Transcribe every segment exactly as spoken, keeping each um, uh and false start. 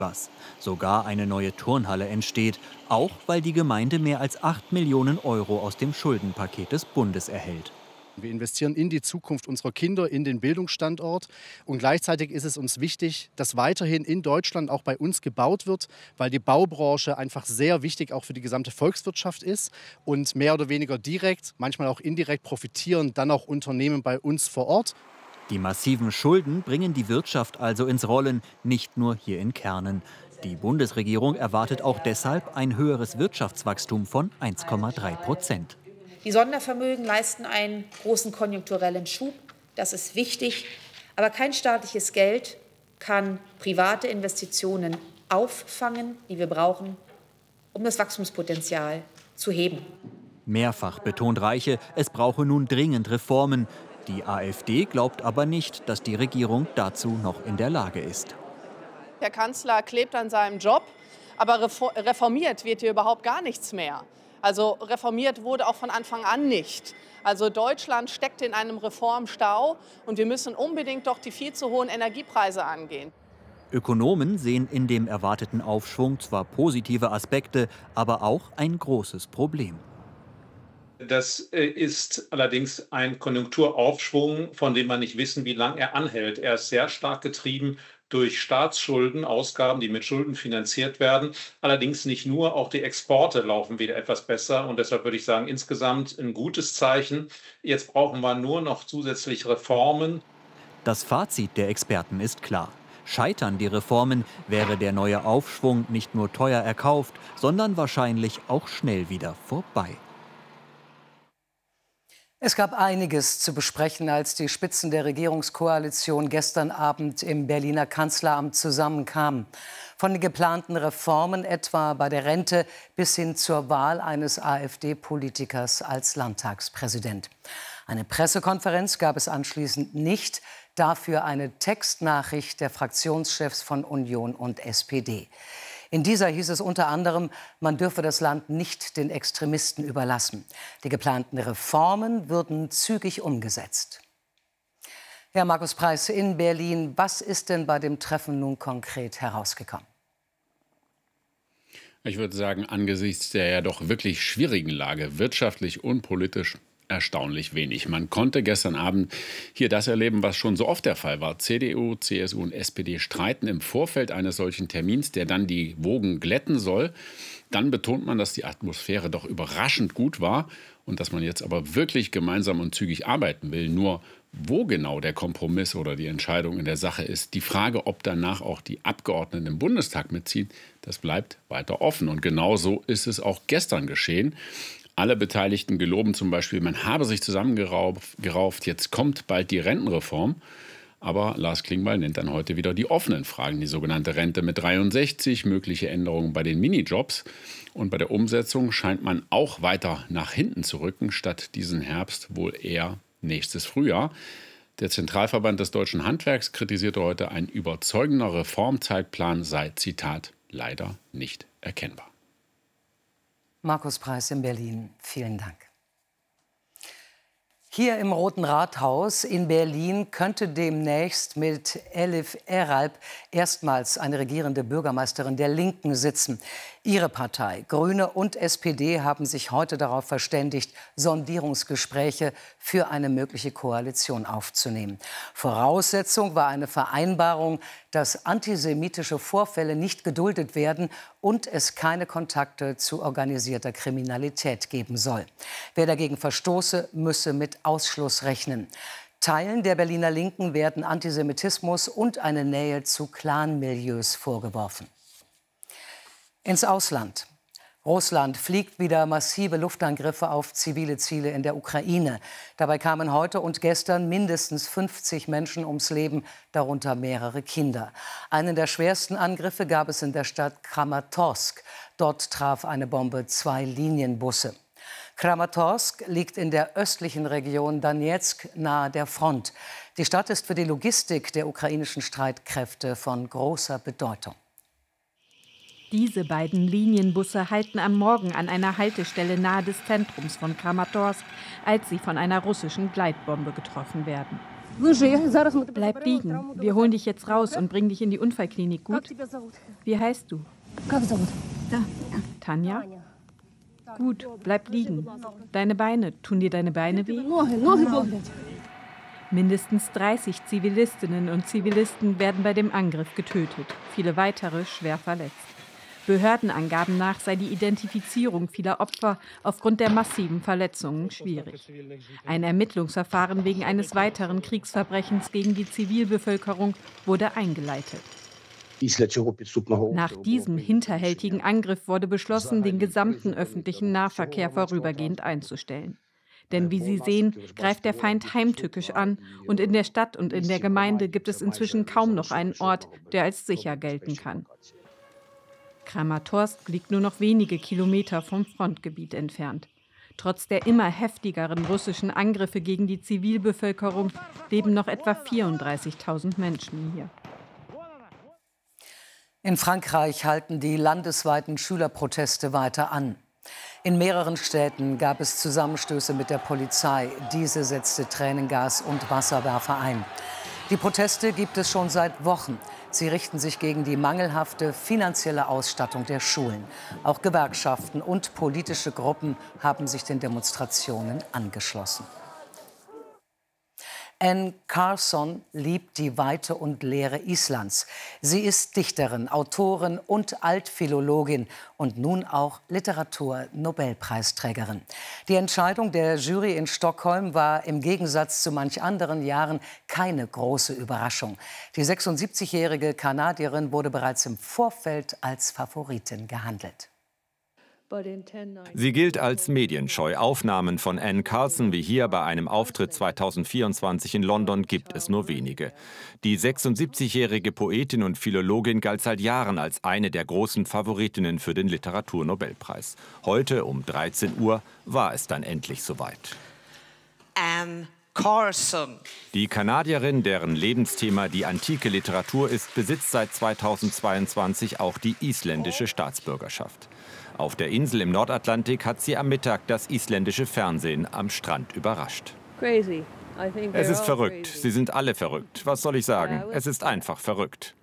was. Sogar eine neue Turnhalle entsteht, auch weil die Gemeinde mehr als acht Millionen Euro aus dem Schuldenpaket des Bundes erhält. Wir investieren in die Zukunft unserer Kinder, in den Bildungsstandort. Und gleichzeitig ist es uns wichtig, dass weiterhin in Deutschland auch bei uns gebaut wird, weil die Baubranche einfach sehr wichtig auch für die gesamte Volkswirtschaft ist. Und mehr oder weniger direkt, manchmal auch indirekt profitieren dann auch Unternehmen bei uns vor Ort. Die massiven Schulden bringen die Wirtschaft also ins Rollen, nicht nur hier in Kernen. Die Bundesregierung erwartet auch deshalb ein höheres Wirtschaftswachstum von eins Komma drei Prozent. Die Sondervermögen leisten einen großen konjunkturellen Schub. Das ist wichtig. Aber kein staatliches Geld kann private Investitionen auffangen, die wir brauchen, um das Wachstumspotenzial zu heben. Mehrfach betont Reiche, es brauche nun dringend Reformen. Die AfD glaubt aber nicht, dass die Regierung dazu noch in der Lage ist. Der Kanzler klebt an seinem Job, aber reformiert wird hier überhaupt gar nichts mehr. Also reformiert wurde auch von Anfang an nicht. Also Deutschland steckt in einem Reformstau und wir müssen unbedingt doch die viel zu hohen Energiepreise angehen. Ökonomen sehen in dem erwarteten Aufschwung zwar positive Aspekte, aber auch ein großes Problem. Das ist allerdings ein Konjunkturaufschwung, von dem man nicht wissen, wie lange er anhält. Er ist sehr stark getrieben durch Staatsschulden, Ausgaben, die mit Schulden finanziert werden. Allerdings nicht nur, auch die Exporte laufen wieder etwas besser. Und deshalb würde ich sagen, insgesamt ein gutes Zeichen. Jetzt brauchen wir nur noch zusätzlich Reformen. Das Fazit der Experten ist klar. Scheitern die Reformen, wäre der neue Aufschwung nicht nur teuer erkauft, sondern wahrscheinlich auch schnell wieder vorbei. Es gab einiges zu besprechen, als die Spitzen der Regierungskoalition gestern Abend im Berliner Kanzleramt zusammenkamen. Von den geplanten Reformen etwa bei der Rente bis hin zur Wahl eines AfD-Politikers als Landtagspräsident. Eine Pressekonferenz gab es anschließend nicht, dafür eine Textnachricht der Fraktionschefs von Union und S P D. In dieser hieß es unter anderem, man dürfe das Land nicht den Extremisten überlassen. Die geplanten Reformen würden zügig umgesetzt. Herr Markus Preiß in Berlin, was ist denn bei dem Treffen nun konkret herausgekommen? Ich würde sagen, angesichts der ja doch wirklich schwierigen Lage, wirtschaftlich und politisch, erstaunlich wenig. Man konnte gestern Abend hier das erleben, was schon so oft der Fall war. C D U, C S U und S P D streiten im Vorfeld eines solchen Termins, der dann die Wogen glätten soll. Dann betont man, dass die Atmosphäre doch überraschend gut war und dass man jetzt aber wirklich gemeinsam und zügig arbeiten will. Nur wo genau der Kompromiss oder die Entscheidung in der Sache ist, die Frage, ob danach auch die Abgeordneten im Bundestag mitziehen, das bleibt weiter offen. Und genau so ist es auch gestern geschehen. Alle Beteiligten geloben zum Beispiel, man habe sich zusammengerauft, jetzt kommt bald die Rentenreform. Aber Lars Klingbeil nennt dann heute wieder die offenen Fragen, die sogenannte Rente mit dreiundsechzig, mögliche Änderungen bei den Minijobs. Und bei der Umsetzung scheint man auch weiter nach hinten zu rücken, statt diesen Herbst wohl eher nächstes Frühjahr. Der Zentralverband des deutschen Handwerks kritisierte heute, ein überzeugender Reformzeitplan sei, Zitat, leider nicht erkennbar. Markus Preiß in Berlin, vielen Dank. Hier im Roten Rathaus in Berlin könnte demnächst mit Elif Eralp erstmals eine regierende Bürgermeisterin der Linken sitzen. Ihre Partei, Grüne und S P D haben sich heute darauf verständigt, Sondierungsgespräche für eine mögliche Koalition aufzunehmen. Voraussetzung war eine Vereinbarung, dass antisemitische Vorfälle nicht geduldet werden und es keine Kontakte zu organisierter Kriminalität geben soll. Wer dagegen verstoße, müsse mit Ausschluss rechnen. Teilen der Berliner Linken werden Antisemitismus und eine Nähe zu Clanmilieus vorgeworfen. Ins Ausland. Russland fliegt wieder massive Luftangriffe auf zivile Ziele in der Ukraine. Dabei kamen heute und gestern mindestens fünfzig Menschen ums Leben, darunter mehrere Kinder. Einen der schwersten Angriffe gab es in der Stadt Kramatorsk. Dort traf eine Bombe zwei Linienbusse. Kramatorsk liegt in der östlichen Region Donezk nahe der Front. Die Stadt ist für die Logistik der ukrainischen Streitkräfte von großer Bedeutung. Diese beiden Linienbusse halten am Morgen an einer Haltestelle nahe des Zentrums von Kramatorsk, als sie von einer russischen Gleitbombe getroffen werden. Bleib liegen. Wir holen dich jetzt raus und bringen dich in die Unfallklinik, gut? Wie heißt du? Tanja? Gut, bleib liegen. Deine Beine. Tun dir deine Beine weh? Mindestens dreißig Zivilistinnen und Zivilisten werden bei dem Angriff getötet, viele weitere schwer verletzt. Behördenangaben nach sei die Identifizierung vieler Opfer aufgrund der massiven Verletzungen schwierig. Ein Ermittlungsverfahren wegen eines weiteren Kriegsverbrechens gegen die Zivilbevölkerung wurde eingeleitet. Nach diesem hinterhältigen Angriff wurde beschlossen, den gesamten öffentlichen Nahverkehr vorübergehend einzustellen. Denn wie Sie sehen, greift der Feind heimtückisch an und in der Stadt und in der Gemeinde gibt es inzwischen kaum noch einen Ort, der als sicher gelten kann. Kramatorsk liegt nur noch wenige Kilometer vom Frontgebiet entfernt. Trotz der immer heftigeren russischen Angriffe gegen die Zivilbevölkerung leben noch etwa vierunddreißigtausend Menschen hier. In Frankreich halten die landesweiten Schülerproteste weiter an. In mehreren Städten gab es Zusammenstöße mit der Polizei. Diese setzte Tränengas und Wasserwerfer ein. Die Proteste gibt es schon seit Wochen. Sie richten sich gegen die mangelhafte finanzielle Ausstattung der Schulen. Auch Gewerkschaften und politische Gruppen haben sich den Demonstrationen angeschlossen. Anne Carson liebt die Weite und Leere Islands. Sie ist Dichterin, Autorin und Altphilologin und nun auch Literatur-Nobelpreisträgerin. Die Entscheidung der Jury in Stockholm war im Gegensatz zu manch anderen Jahren keine große Überraschung. Die sechsundsiebzigjährige Kanadierin wurde bereits im Vorfeld als Favoritin gehandelt. Sie gilt als medienscheu. Aufnahmen von Anne Carson wie hier bei einem Auftritt zweitausendvierundzwanzig in London gibt es nur wenige. Die sechsundsiebzigjährige Poetin und Philologin galt seit Jahren als eine der großen Favoritinnen für den Literaturnobelpreis. Heute um dreizehn Uhr war es dann endlich soweit. Anne Carson. Die Kanadierin, deren Lebensthema die antike Literatur ist, besitzt seit zweitausendzweiundzwanzig auch die isländische Staatsbürgerschaft. Auf der Insel im Nordatlantik hat sie am Mittag das isländische Fernsehen am Strand überrascht. Es ist verrückt. Sie sind alle verrückt. Was soll ich sagen? Es ist einfach verrückt.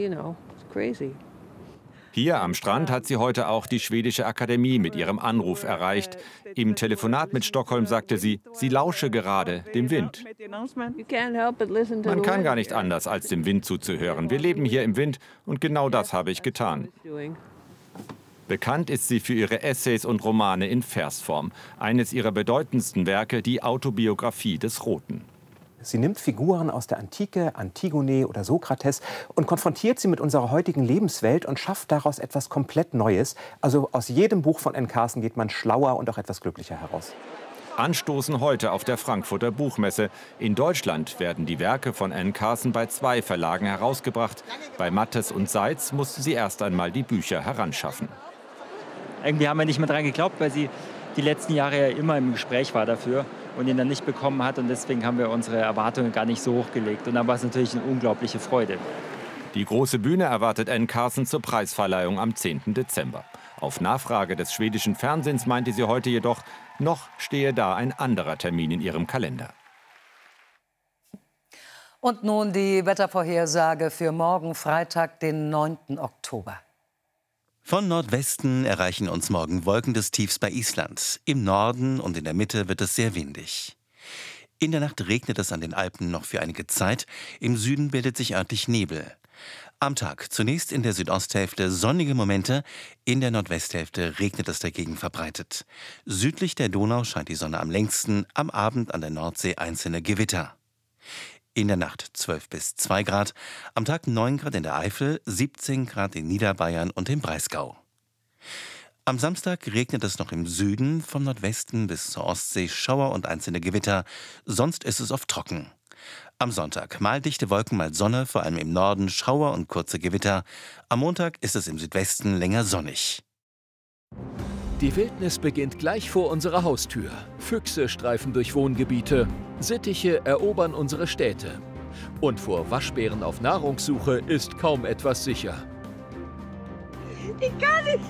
Hier am Strand hat sie heute auch die schwedische Akademie mit ihrem Anruf erreicht. Im Telefonat mit Stockholm sagte sie, sie lausche gerade dem Wind. Man kann gar nicht anders, als dem Wind zuzuhören. Wir leben hier im Wind und genau das habe ich getan. Bekannt ist sie für ihre Essays und Romane in Versform. Eines ihrer bedeutendsten Werke, die Autobiografie des Roten. Sie nimmt Figuren aus der Antike, Antigone oder Sokrates, und konfrontiert sie mit unserer heutigen Lebenswelt und schafft daraus etwas komplett Neues. Also aus jedem Buch von Anne Carson geht man schlauer und auch etwas glücklicher heraus. Anstoßen heute auf der Frankfurter Buchmesse. In Deutschland werden die Werke von Anne Carson bei zwei Verlagen herausgebracht. Bei Mattes und Seitz musste sie erst einmal die Bücher heranschaffen. Irgendwie haben wir nicht mehr dran geglaubt, weil sie die letzten Jahre ja immer im Gespräch war dafür und ihn dann nicht bekommen hat. Und deswegen haben wir unsere Erwartungen gar nicht so hochgelegt. Und dann war es natürlich eine unglaubliche Freude. Die große Bühne erwartet Anne Carson zur Preisverleihung am zehnten Dezember. Auf Nachfrage des schwedischen Fernsehens meinte sie heute jedoch, noch stehe da ein anderer Termin in ihrem Kalender. Und nun die Wettervorhersage für morgen Freitag, den neunten Oktober. Von Nordwesten erreichen uns morgen Wolken des Tiefs bei Island. Im Norden und in der Mitte wird es sehr windig. In der Nacht regnet es an den Alpen noch für einige Zeit. Im Süden bildet sich örtlich Nebel. Am Tag zunächst in der Südosthälfte sonnige Momente, in der Nordwesthälfte regnet es dagegen verbreitet. Südlich der Donau scheint die Sonne am längsten, am Abend an der Nordsee einzelne Gewitter. In der Nacht zwölf bis zwei Grad, am Tag neun Grad in der Eifel, siebzehn Grad in Niederbayern und im Breisgau. Am Samstag regnet es noch im Süden, vom Nordwesten bis zur Ostsee Schauer und einzelne Gewitter, sonst ist es oft trocken. Am Sonntag mal dichte Wolken, mal Sonne, vor allem im Norden Schauer und kurze Gewitter. Am Montag ist es im Südwesten länger sonnig. Die Wildnis beginnt gleich vor unserer Haustür. Füchse streifen durch Wohngebiete, Sittiche erobern unsere Städte. Und vor Waschbären auf Nahrungssuche ist kaum etwas sicher. Ich kann nicht!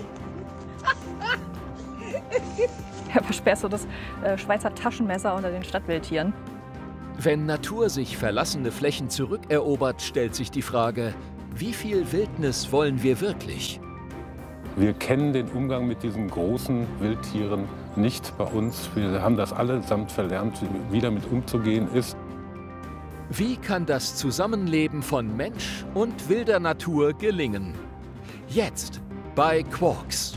Er versperrt so das äh, Schweizer Taschenmesser unter den Stadtwildtieren. Wenn Natur sich verlassene Flächen zurückerobert, stellt sich die Frage, wie viel Wildnis wollen wir wirklich? Wir kennen den Umgang mit diesen großen Wildtieren nicht bei uns. Wir haben das allesamt verlernt, wie damit umzugehen ist. Wie kann das Zusammenleben von Mensch und wilder Natur gelingen? Jetzt bei Quarks.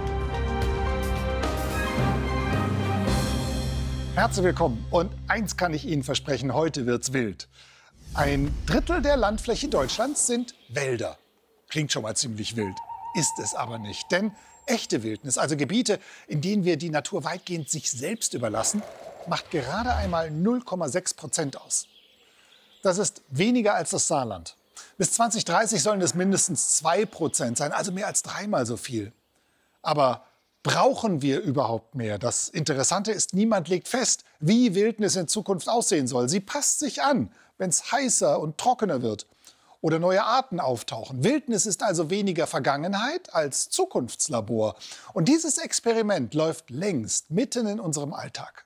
Herzlich willkommen. Und eins kann ich Ihnen versprechen, heute wird's wild. Ein Drittel der Landfläche Deutschlands sind Wälder. Klingt schon mal ziemlich wild, ist es aber nicht. Denn echte Wildnis, also Gebiete, in denen wir die Natur weitgehend sich selbst überlassen, macht gerade einmal null Komma sechs Prozent aus. Das ist weniger als das Saarland. Bis zwanzig dreißig sollen es mindestens zwei Prozent sein, also mehr als dreimal so viel. Aber brauchen wir überhaupt mehr? Das Interessante ist, niemand legt fest, wie Wildnis in Zukunft aussehen soll. Sie passt sich an, wenn es heißer und trockener wird oder neue Arten auftauchen. Wildnis ist also weniger Vergangenheit als Zukunftslabor. Und dieses Experiment läuft längst mitten in unserem Alltag.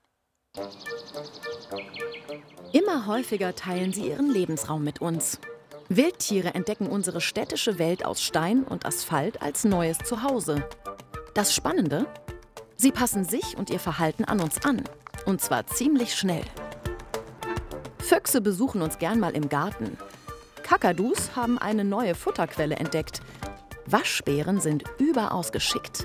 Immer häufiger teilen sie ihren Lebensraum mit uns. Wildtiere entdecken unsere städtische Welt aus Stein und Asphalt als neues Zuhause. Das Spannende? Sie passen sich und ihr Verhalten an uns an. Und zwar ziemlich schnell. Füchse besuchen uns gern mal im Garten. Kakadus haben eine neue Futterquelle entdeckt. Waschbären sind überaus geschickt.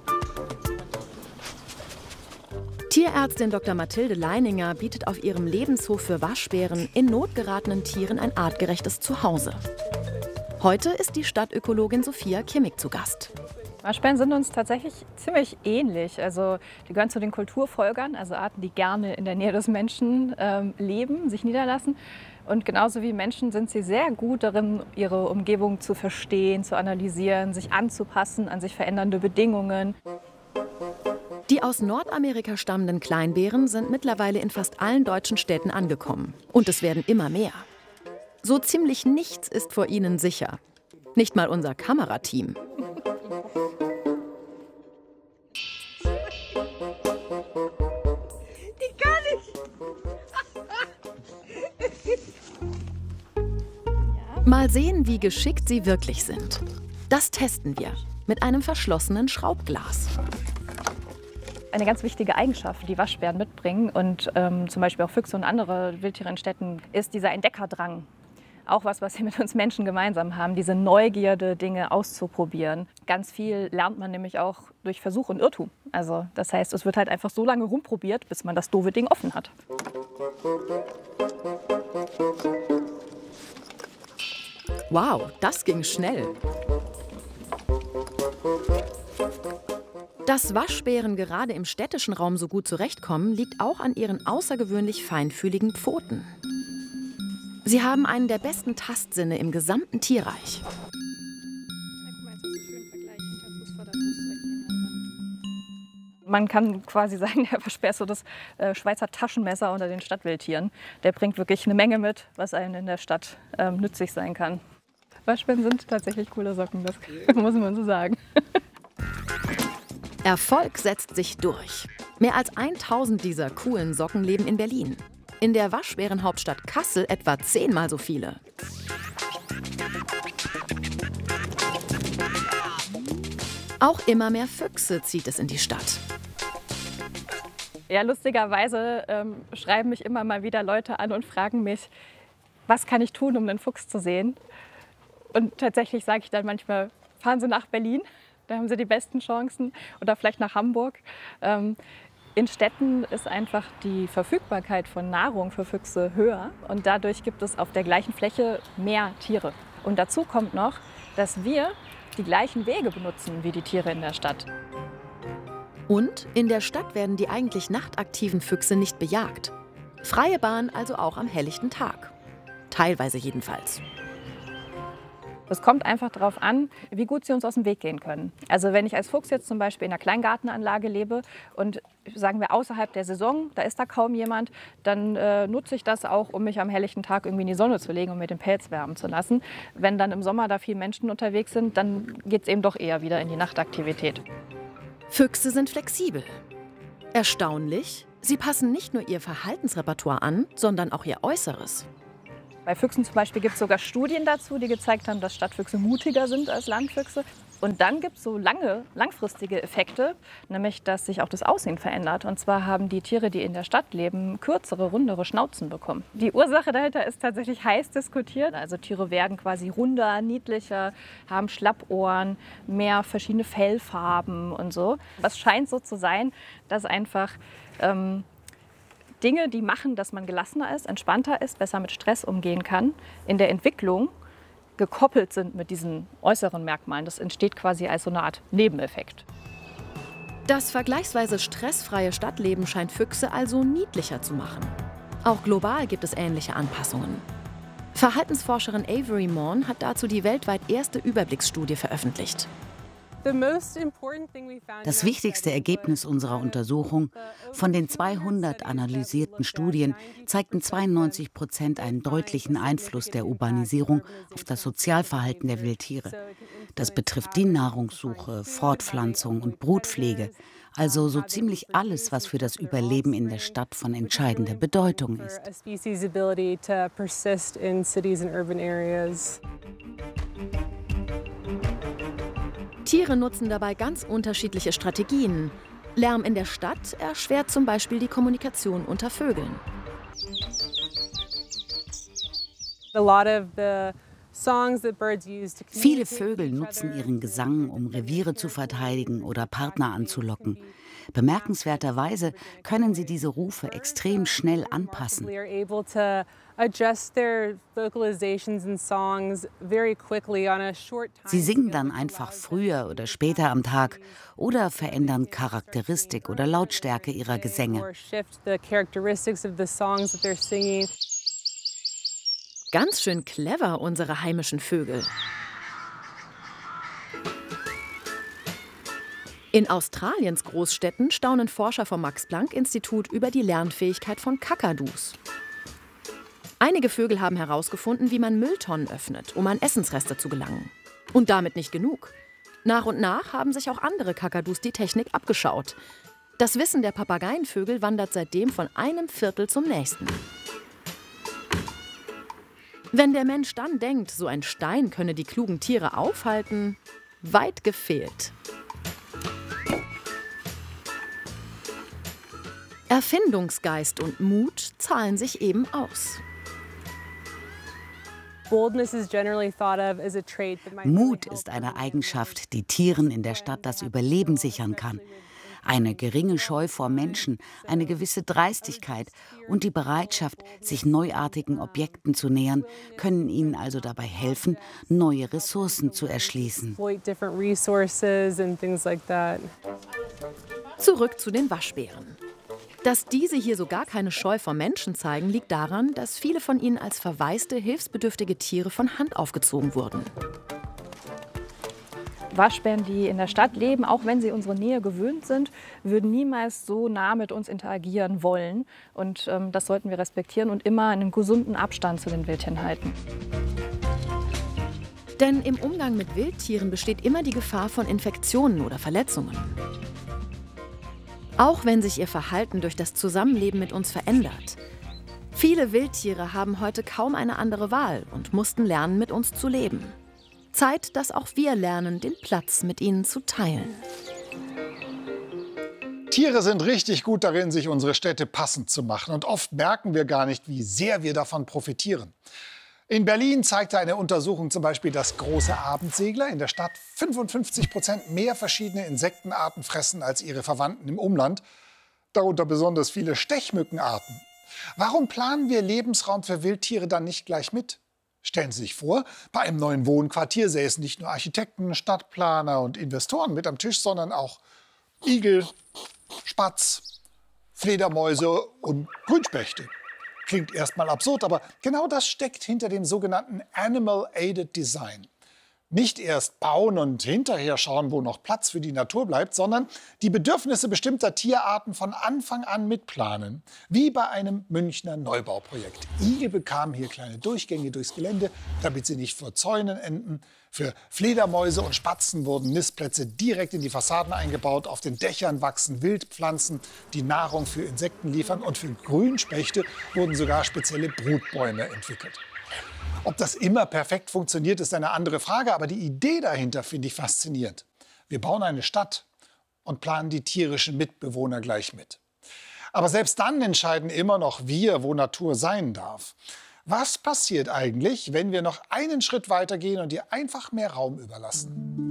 Tierärztin Doktor Mathilde Leininger bietet auf ihrem Lebenshof für Waschbären in Not geratenen Tieren ein artgerechtes Zuhause. Heute ist die Stadtökologin Sophia Kimmig zu Gast. Waschbären sind uns tatsächlich ziemlich ähnlich. Also die gehören zu den Kulturfolgern, also Arten, die gerne in der Nähe des Menschen ähm, leben, sich niederlassen. Und genauso wie Menschen sind sie sehr gut darin, ihre Umgebung zu verstehen, zu analysieren, sich anzupassen an sich verändernde Bedingungen. Die aus Nordamerika stammenden Kleinbären sind mittlerweile in fast allen deutschen Städten angekommen. Und es werden immer mehr. So ziemlich nichts ist vor ihnen sicher. Nicht mal unser Kamerateam. Die kann ich. Mal sehen, wie geschickt sie wirklich sind. Das testen wir mit einem verschlossenen Schraubglas. Eine ganz wichtige Eigenschaft, die Waschbären mitbringen und ähm, zum Beispiel auch Füchse und andere Wildtiere in Städten, ist dieser Entdeckerdrang. Auch was, was wir mit uns Menschen gemeinsam haben, diese Neugierde, Dinge auszuprobieren. Ganz viel lernt man nämlich auch durch Versuch und Irrtum. Also das heißt, es wird halt einfach so lange rumprobiert, bis man das doofe Ding offen hat. Wow, das ging schnell. Dass Waschbären gerade im städtischen Raum so gut zurechtkommen, liegt auch an ihren außergewöhnlich feinfühligen Pfoten. Sie haben einen der besten Tastsinne im gesamten Tierreich. Man kann quasi sagen, der Waschbär ist so das äh, Schweizer Taschenmesser unter den Stadtwildtieren. Der bringt wirklich eine Menge mit, was einem in der Stadt ähm, nützlich sein kann. Waschbären sind tatsächlich coole Socken, das muss man so sagen. Erfolg setzt sich durch. Mehr als tausend dieser coolen Socken leben in Berlin. In der Waschbärenhauptstadt Kassel etwa zehnmal so viele. Auch immer mehr Füchse zieht es in die Stadt. Ja, lustigerweise ähm, schreiben mich immer mal wieder Leute an und fragen mich, was kann ich tun, um einen Fuchs zu sehen? Und tatsächlich sage ich dann manchmal, fahren Sie nach Berlin, da haben Sie die besten Chancen, oder vielleicht nach Hamburg. Ähm, in Städten ist einfach die Verfügbarkeit von Nahrung für Füchse höher und dadurch gibt es auf der gleichen Fläche mehr Tiere. Und dazu kommt noch, dass wir die gleichen Wege benutzen wie die Tiere in der Stadt. Und in der Stadt werden die eigentlich nachtaktiven Füchse nicht bejagt. Freie Bahn also auch am helllichten Tag. Teilweise jedenfalls. Es kommt einfach darauf an, wie gut sie uns aus dem Weg gehen können. Also wenn ich als Fuchs jetzt zum Beispiel in einer Kleingartenanlage lebe und sagen wir außerhalb der Saison, da ist da kaum jemand, dann äh, nutze ich das auch, um mich am helllichten Tag irgendwie in die Sonne zu legen und mir den Pelz wärmen zu lassen. Wenn dann im Sommer da viele Menschen unterwegs sind, dann geht es eben doch eher wieder in die Nachtaktivität. Füchse sind flexibel. Erstaunlich, Sie passen nicht nur ihr Verhaltensrepertoire an, sondern auch ihr Äußeres. Bei Füchsen zum Beispiel gibt es sogar Studien dazu, die gezeigt haben, dass Stadtfüchse mutiger sind als Landfüchse. Und dann gibt es so lange, langfristige Effekte, nämlich dass sich auch das Aussehen verändert. Und zwar haben die Tiere, die in der Stadt leben, kürzere, rundere Schnauzen bekommen. Die Ursache dahinter ist tatsächlich heiß diskutiert. Also Tiere werden quasi runder, niedlicher, haben Schlappohren, mehr verschiedene Fellfarben und so. Es scheint so zu sein, dass einfach ähm, Dinge, die machen, dass man gelassener ist, entspannter ist, besser mit Stress umgehen kann, in der Entwicklung gekoppelt sind mit diesen äußeren Merkmalen. Das entsteht quasi als so eine Art Nebeneffekt. Das vergleichsweise stressfreie Stadtleben scheint Füchse also niedlicher zu machen. Auch global gibt es ähnliche Anpassungen. Verhaltensforscherin Avery Morn hat dazu die weltweit erste Überblicksstudie veröffentlicht. Das wichtigste Ergebnis unserer Untersuchung: Von den zweihundert analysierten Studien zeigten zweiundneunzig Prozent einen deutlichen Einfluss der Urbanisierung auf das Sozialverhalten der Wildtiere. Das betrifft die Nahrungssuche, Fortpflanzung und Brutpflege, also so ziemlich alles, was für das Überleben in der Stadt von entscheidender Bedeutung ist. Tiere nutzen dabei ganz unterschiedliche Strategien. Lärm in der Stadt erschwert zum Beispiel die Kommunikation unter Vögeln. Viele Vögel nutzen ihren Gesang, um Reviere zu verteidigen oder Partner anzulocken. Bemerkenswerterweise können sie diese Rufe extrem schnell anpassen. Sie singen dann einfach früher oder später am Tag oder verändern Charakteristik oder Lautstärke ihrer Gesänge. Ganz schön clever, unsere heimischen Vögel. In Australiens Großstädten staunen Forscher vom Max-Planck-Institut über die Lernfähigkeit von Kakadus. Einige Vögel haben herausgefunden, wie man Mülltonnen öffnet, um an Essensreste zu gelangen. Und damit nicht genug. Nach und nach haben sich auch andere Kakadus die Technik abgeschaut. Das Wissen der Papageienvögel wandert seitdem von einem Viertel zum nächsten. Wenn der Mensch dann denkt, so ein Stein könne die klugen Tiere aufhalten, weit gefehlt. Erfindungsgeist und Mut zahlen sich eben aus. Mut ist eine Eigenschaft, die Tieren in der Stadt das Überleben sichern kann. Eine geringe Scheu vor Menschen, eine gewisse Dreistigkeit und die Bereitschaft, sich neuartigen Objekten zu nähern, können ihnen also dabei helfen, neue Ressourcen zu erschließen. Zurück zu den Waschbären. Dass diese hier so gar keine Scheu vor Menschen zeigen, liegt daran, dass viele von ihnen als verwaiste, hilfsbedürftige Tiere von Hand aufgezogen wurden. Waschbären, die in der Stadt leben, auch wenn sie unsere Nähe gewöhnt sind, würden niemals so nah mit uns interagieren wollen. Und ähm, das sollten wir respektieren und immer einen gesunden Abstand zu den Wildtieren halten. Denn im Umgang mit Wildtieren besteht immer die Gefahr von Infektionen oder Verletzungen. Auch wenn sich ihr Verhalten durch das Zusammenleben mit uns verändert. Viele Wildtiere haben heute kaum eine andere Wahl und mussten lernen, mit uns zu leben. Zeit, dass auch wir lernen, den Platz mit ihnen zu teilen. Tiere sind richtig gut darin, sich unsere Städte passend zu machen. Und oft merken wir gar nicht, wie sehr wir davon profitieren. In Berlin zeigte eine Untersuchung zum Beispiel, dass große Abendsegler in der Stadt fünfundfünfzig Prozent mehr verschiedene Insektenarten fressen als ihre Verwandten im Umland. Darunter besonders viele Stechmückenarten. Warum planen wir Lebensraum für Wildtiere dann nicht gleich mit? Stellen Sie sich vor, bei einem neuen Wohnquartier säßen nicht nur Architekten, Stadtplaner und Investoren mit am Tisch, sondern auch Igel, Spatz, Fledermäuse und Grünspechte. Klingt erstmal absurd, aber genau das steckt hinter dem sogenannten Animal-Aided Design. Nicht erst bauen und hinterher schauen, wo noch Platz für die Natur bleibt, sondern die Bedürfnisse bestimmter Tierarten von Anfang an mitplanen. Wie bei einem Münchner Neubauprojekt. Igel bekamen hier kleine Durchgänge durchs Gelände, damit sie nicht vor Zäunen enden. Für Fledermäuse und Spatzen wurden Nistplätze direkt in die Fassaden eingebaut. Auf den Dächern wachsen Wildpflanzen, die Nahrung für Insekten liefern. Und für Grünspechte wurden sogar spezielle Brutbäume entwickelt. Ob das immer perfekt funktioniert, ist eine andere Frage. Aber die Idee dahinter finde ich faszinierend. Wir bauen eine Stadt und planen die tierischen Mitbewohner gleich mit. Aber selbst dann entscheiden immer noch wir, wo Natur sein darf. Was passiert eigentlich, wenn wir noch einen Schritt weiter gehen und ihr einfach mehr Raum überlassen?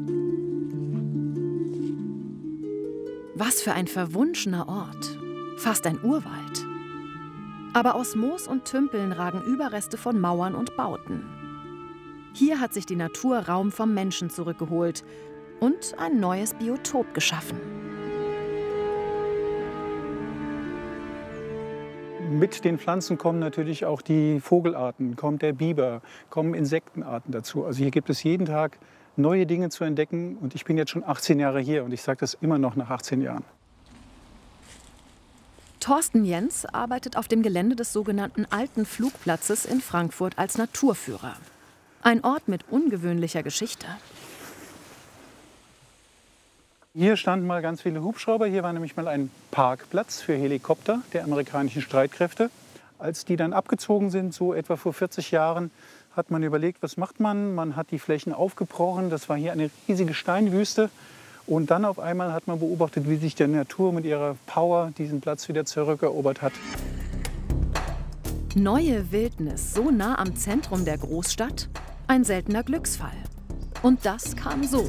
Was für ein verwunschener Ort. Fast ein Urwald. Aber aus Moos und Tümpeln ragen Überreste von Mauern und Bauten. Hier hat sich die Natur Raum vom Menschen zurückgeholt und ein neues Biotop geschaffen. Mit den Pflanzen kommen natürlich auch die Vogelarten, kommt der Biber, kommen Insektenarten dazu. Also hier gibt es jeden Tag neue Dinge zu entdecken. Und ich bin jetzt schon achtzehn Jahre hier und ich sage das immer noch nach achtzehn Jahren. Thorsten Jens arbeitet auf dem Gelände des sogenannten Alten Flugplatzes in Frankfurt als Naturführer. Ein Ort mit ungewöhnlicher Geschichte. Hier standen mal ganz viele Hubschrauber. Hier war nämlich mal ein Parkplatz für Helikopter der amerikanischen Streitkräfte. Als die dann abgezogen sind, so etwa vor vierzig Jahren, hat man überlegt, was macht man? Man hat die Flächen aufgebrochen. Das war hier eine riesige Steinwüste. Und dann auf einmal hat man beobachtet, wie sich die Natur mit ihrer Power diesen Platz wieder zurückerobert hat. Neue Wildnis so nah am Zentrum der Großstadt? Ein seltener Glücksfall. Und das kam so.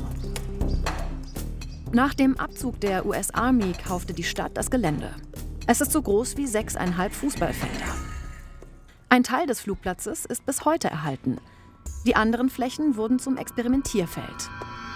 Nach dem Abzug der U S Army kaufte die Stadt das Gelände. Es ist so groß wie sechseinhalb Fußballfelder. Ein Teil des Flugplatzes ist bis heute erhalten. Die anderen Flächen wurden zum Experimentierfeld.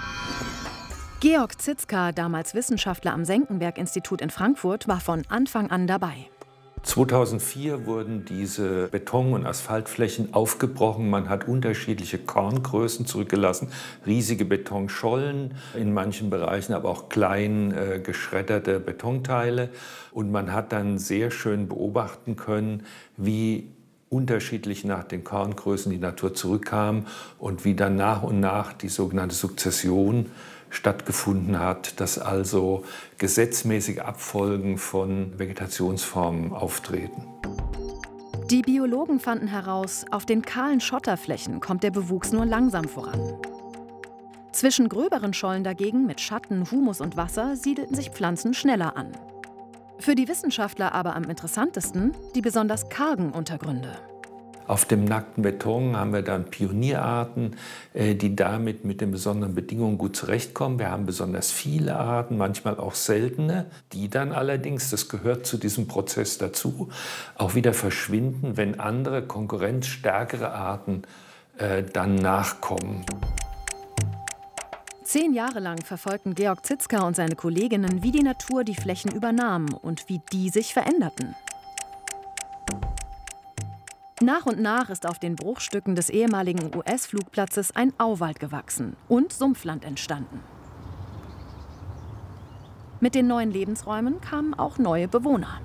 Georg Zitzka, damals Wissenschaftler am Senckenberg-Institut in Frankfurt, war von Anfang an dabei. zweitausendvier wurden diese Beton- und Asphaltflächen aufgebrochen. Man hat unterschiedliche Korngrößen zurückgelassen, riesige Betonschollen, in manchen Bereichen aber auch klein äh, geschredderte Betonteile. Und man hat dann sehr schön beobachten können, wie unterschiedlich nach den Korngrößen die Natur zurückkam und wie dann nach und nach die sogenannte Sukzession stattgefunden hat, dass also gesetzmäßige Abfolgen von Vegetationsformen auftreten. Die Biologen fanden heraus, auf den kahlen Schotterflächen kommt der Bewuchs nur langsam voran. Zwischen gröberen Schollen dagegen mit Schatten, Humus und Wasser siedelten sich Pflanzen schneller an. Für die Wissenschaftler aber am interessantesten die besonders kargen Untergründe. Auf dem nackten Beton haben wir dann Pionierarten, die damit mit den besonderen Bedingungen gut zurechtkommen. Wir haben besonders viele Arten, manchmal auch seltene, die dann allerdings, das gehört zu diesem Prozess dazu, auch wieder verschwinden, wenn andere konkurrenzstärkere Arten äh, dann nachkommen. Zehn Jahre lang verfolgten Georg Zitzka und seine Kolleginnen, wie die Natur die Flächen übernahm und wie die sich veränderten. Nach und nach ist auf den Bruchstücken des ehemaligen U S-Flugplatzes ein Auwald gewachsen und Sumpfland entstanden. Mit den neuen Lebensräumen kamen auch neue Bewohner.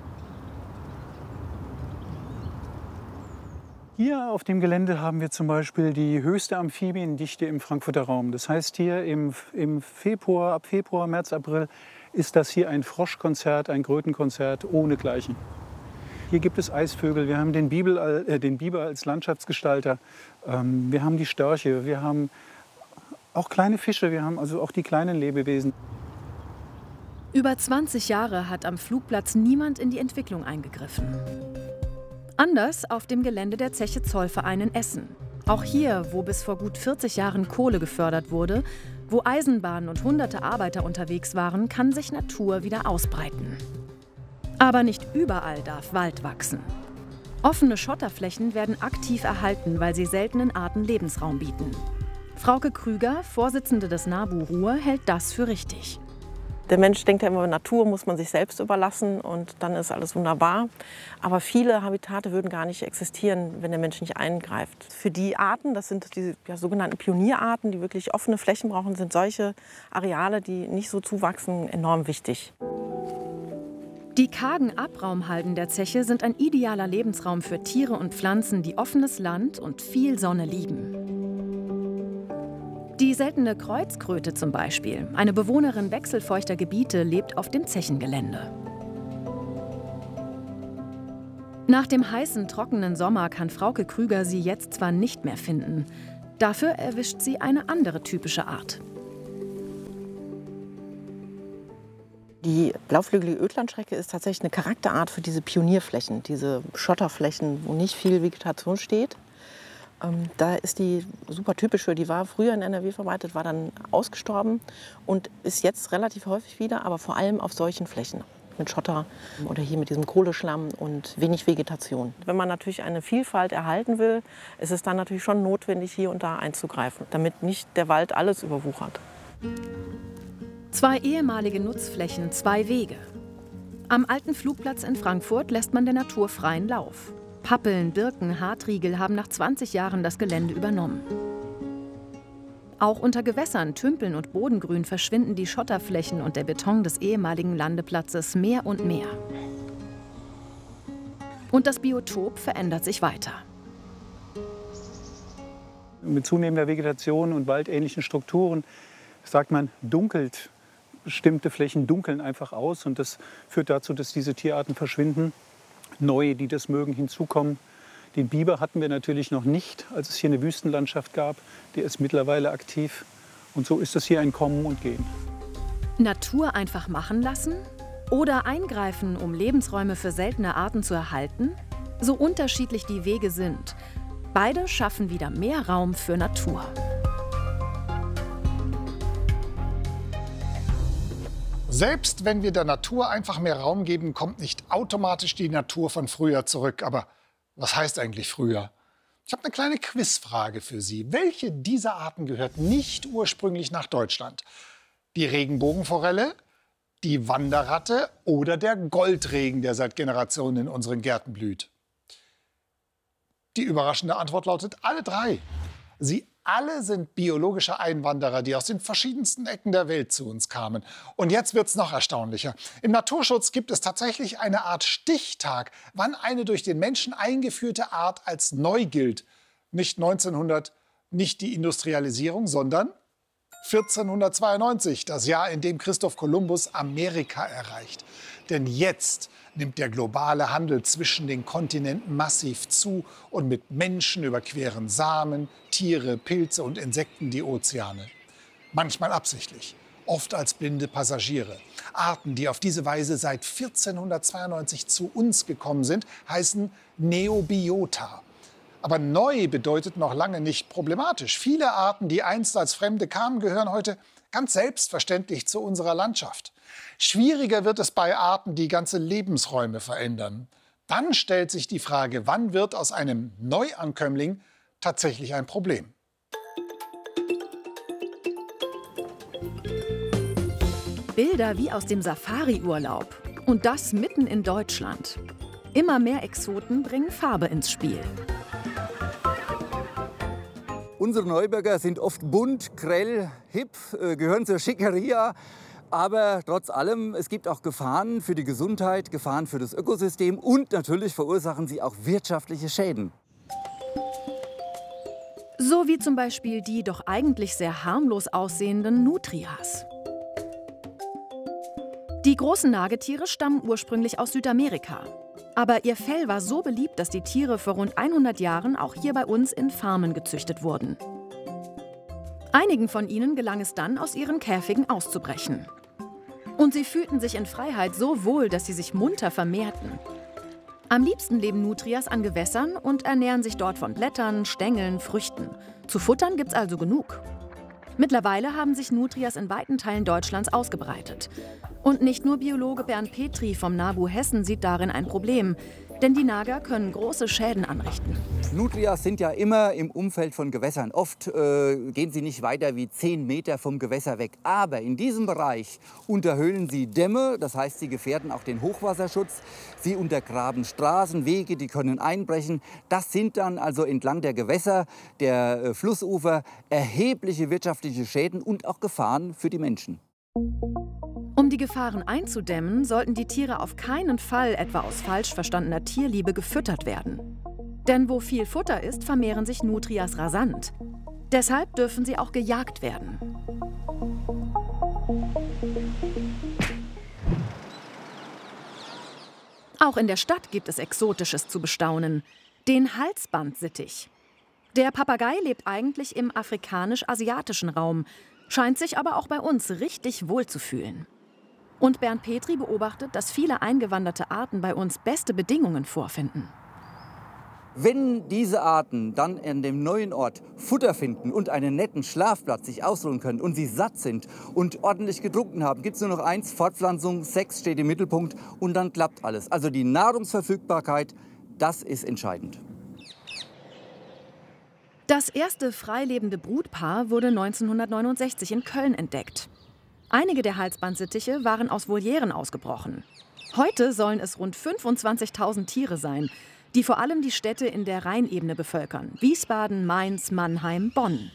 Hier auf dem Gelände haben wir zum Beispiel die höchste Amphibiendichte im Frankfurter Raum. Das heißt, hier im, im Februar, ab Februar, März, April ist das hier ein Froschkonzert, ein Krötenkonzert ohnegleichen. Hier gibt es Eisvögel, wir haben den, Bibel, äh, den Biber als Landschaftsgestalter, ähm, wir haben die Störche, wir haben auch kleine Fische, wir haben also auch die kleinen Lebewesen. Über zwanzig Jahre hat am Flugplatz niemand in die Entwicklung eingegriffen. Anders auf dem Gelände der Zeche Zollverein in Essen. Auch hier, wo bis vor gut vierzig Jahren Kohle gefördert wurde, wo Eisenbahnen und hunderte Arbeiter unterwegs waren, kann sich Natur wieder ausbreiten. Aber nicht überall darf Wald wachsen. Offene Schotterflächen werden aktiv erhalten, weil sie seltenen Arten Lebensraum bieten. Frauke Krüger, Vorsitzende des NABU Ruhr, hält das für richtig. Der Mensch denkt ja immer, Natur muss man sich selbst überlassen und dann ist alles wunderbar. Aber viele Habitate würden gar nicht existieren, wenn der Mensch nicht eingreift. Für die Arten, das sind die ja, sogenannten Pionierarten, die wirklich offene Flächen brauchen, sind solche Areale, die nicht so zuwachsen, enorm wichtig. Die kargen Abraumhalden der Zeche sind ein idealer Lebensraum für Tiere und Pflanzen, die offenes Land und viel Sonne lieben. Die seltene Kreuzkröte zum Beispiel, eine Bewohnerin wechselfeuchter Gebiete, lebt auf dem Zechengelände. Nach dem heißen, trockenen Sommer kann Frauke Krüger sie jetzt zwar nicht mehr finden. Dafür erwischt sie eine andere typische Art. Die blauflügelige Ödlandschrecke ist tatsächlich eine Charakterart für diese Pionierflächen, diese Schotterflächen, wo nicht viel Vegetation steht. Ähm, da ist die super typisch für. Die war früher in N R W verbreitet, war dann ausgestorben und ist jetzt relativ häufig wieder, aber vor allem auf solchen Flächen. Mit Schotter oder hier mit diesem Kohleschlamm und wenig Vegetation. Wenn man natürlich eine Vielfalt erhalten will, ist es dann natürlich schon notwendig, hier und da einzugreifen, damit nicht der Wald alles überwuchert. Zwei ehemalige Nutzflächen, zwei Wege. Am alten Flugplatz in Frankfurt lässt man der Natur freien Lauf. Pappeln, Birken, Hartriegel haben nach zwanzig Jahren das Gelände übernommen. Auch unter Gewässern, Tümpeln und Bodengrün verschwinden die Schotterflächen und der Beton des ehemaligen Landeplatzes mehr und mehr. Und das Biotop verändert sich weiter. Mit zunehmender Vegetation und waldähnlichen Strukturen, sagt man, dunkelt. Bestimmte Flächen dunkeln einfach aus und das führt dazu, dass diese Tierarten verschwinden. Neue, die das mögen, hinzukommen. Den Biber hatten wir natürlich noch nicht, als es hier eine Wüstenlandschaft gab. Der ist mittlerweile aktiv. Und so ist das hier ein Kommen und Gehen. Natur einfach machen lassen oder eingreifen, um Lebensräume für seltene Arten zu erhalten? So unterschiedlich die Wege sind, beide schaffen wieder mehr Raum für Natur. Selbst wenn wir der Natur einfach mehr Raum geben, kommt nicht automatisch die Natur von früher zurück. Aber was heißt eigentlich früher? Ich habe eine kleine Quizfrage für Sie. Welche dieser Arten gehört nicht ursprünglich nach Deutschland? Die Regenbogenforelle, die Wanderratte oder der Goldregen, der seit Generationen in unseren Gärten blüht? Die überraschende Antwort lautet alle drei. Sie alle sind biologische Einwanderer, die aus den verschiedensten Ecken der Welt zu uns kamen. Und jetzt wird es noch erstaunlicher. Im Naturschutz gibt es tatsächlich eine Art Stichtag, wann eine durch den Menschen eingeführte Art als neu gilt. Nicht neunzehnhundert, nicht die Industrialisierung, sondern vierzehnhundertzweiundneunzig, das Jahr, in dem Christoph Kolumbus Amerika erreicht. Denn jetzt nimmt der globale Handel zwischen den Kontinenten massiv zu und mit Menschen überqueren Samen, Tiere, Pilze und Insekten die Ozeane. Manchmal absichtlich, oft als blinde Passagiere. Arten, die auf diese Weise seit vierzehnhundertzweiundneunzig zu uns gekommen sind, heißen Neobiota. Aber neu bedeutet noch lange nicht problematisch. Viele Arten, die einst als Fremde kamen, gehören heute ganz selbstverständlich zu unserer Landschaft. Schwieriger wird es bei Arten, die ganze Lebensräume verändern. Dann stellt sich die Frage, wann wird aus einem Neuankömmling tatsächlich ein Problem? Bilder wie aus dem Safari-Urlaub. Und das mitten in Deutschland. Immer mehr Exoten bringen Farbe ins Spiel. Unsere Neubürger sind oft bunt, grell, hip, gehören zur Schickeria. Aber trotz allem, es gibt auch Gefahren für die Gesundheit, Gefahren für das Ökosystem und natürlich verursachen sie auch wirtschaftliche Schäden. So wie zum Beispiel die doch eigentlich sehr harmlos aussehenden Nutrias. Die großen Nagetiere stammen ursprünglich aus Südamerika. Aber ihr Fell war so beliebt, dass die Tiere vor rund hundert Jahren auch hier bei uns in Farmen gezüchtet wurden. Einigen von ihnen gelang es dann, aus ihren Käfigen auszubrechen. Und sie fühlten sich in Freiheit so wohl, dass sie sich munter vermehrten. Am liebsten leben Nutrias an Gewässern und ernähren sich dort von Blättern, Stängeln, Früchten. Zu futtern gibt's also genug. Mittlerweile haben sich Nutrias in weiten Teilen Deutschlands ausgebreitet. Und nicht nur Biologe Bernd Petri vom NABU Hessen sieht darin ein Problem. Denn die Nager können große Schäden anrichten. Nutrias sind ja immer im Umfeld von Gewässern. Oft äh, gehen sie nicht weiter wie zehn Meter vom Gewässer weg. Aber in diesem Bereich unterhöhlen sie Dämme, das heißt, sie gefährden auch den Hochwasserschutz. Sie untergraben Straßen, Wege, die können einbrechen. Das sind dann also entlang der Gewässer, der äh, Flussufer erhebliche wirtschaftliche Schäden und auch Gefahren für die Menschen. Um die Gefahren einzudämmen, sollten die Tiere auf keinen Fall etwa aus falsch verstandener Tierliebe gefüttert werden. Denn wo viel Futter ist, vermehren sich Nutrias rasant. Deshalb dürfen sie auch gejagt werden. Auch in der Stadt gibt es Exotisches zu bestaunen. Den Halsbandsittich. Der Papagei lebt eigentlich im afrikanisch-asiatischen Raum, scheint sich aber auch bei uns richtig wohl zu fühlen. Und Bernd Petri beobachtet, dass viele eingewanderte Arten bei uns beste Bedingungen vorfinden. Wenn diese Arten dann an dem neuen Ort Futter finden und einen netten Schlafplatz sich ausruhen können und sie satt sind und ordentlich getrunken haben, gibt es nur noch eins, Fortpflanzung, Sex steht im Mittelpunkt und dann klappt alles. Also die Nahrungsverfügbarkeit, das ist entscheidend. Das erste freilebende Brutpaar wurde neunzehnhundertneunundsechzig in Köln entdeckt. Einige der Halsbandsittiche waren aus Volieren ausgebrochen. Heute sollen es rund fünfundzwanzigtausend Tiere sein, die vor allem die Städte in der Rheinebene bevölkern. Wiesbaden, Mainz, Mannheim, Bonn.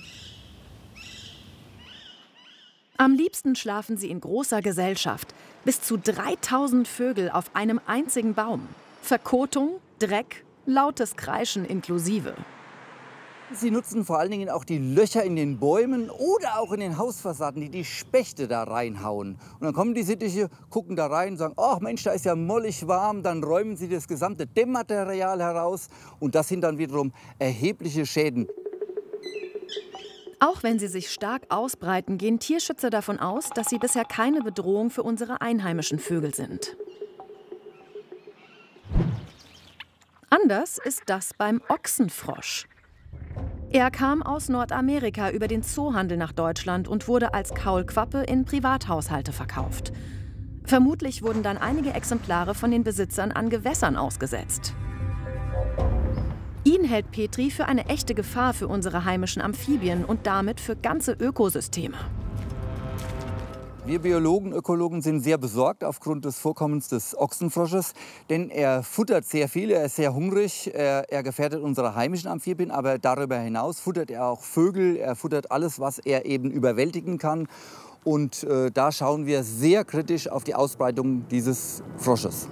Am liebsten schlafen sie in großer Gesellschaft. Bis zu dreitausend Vögel auf einem einzigen Baum. Verkotung, Dreck, lautes Kreischen inklusive. Sie nutzen vor allen Dingen auch die Löcher in den Bäumen oder auch in den Hausfassaden, die die Spechte da reinhauen. Und dann kommen die Sittiche, gucken da rein und sagen, ach Mensch, da ist ja mollig warm. Dann räumen sie das gesamte Dämmmaterial heraus. Und das sind dann wiederum erhebliche Schäden. Auch wenn sie sich stark ausbreiten, gehen Tierschützer davon aus, dass sie bisher keine Bedrohung für unsere einheimischen Vögel sind. Anders ist das beim Ochsenfrosch. Er kam aus Nordamerika über den Zoohandel nach Deutschland und wurde als Kaulquappe in Privathaushalte verkauft. Vermutlich wurden dann einige Exemplare von den Besitzern an Gewässern ausgesetzt. Ihn hält Petri für eine echte Gefahr für unsere heimischen Amphibien und damit für ganze Ökosysteme. Wir Biologen, Ökologen sind sehr besorgt aufgrund des Vorkommens des Ochsenfrosches, denn er futtert sehr viel, er ist sehr hungrig, er, er gefährdet unsere heimischen Amphibien, aber darüber hinaus futtert er auch Vögel, er futtert alles, was er eben überwältigen kann. Und äh, da schauen wir sehr kritisch auf die Ausbreitung dieses Frosches.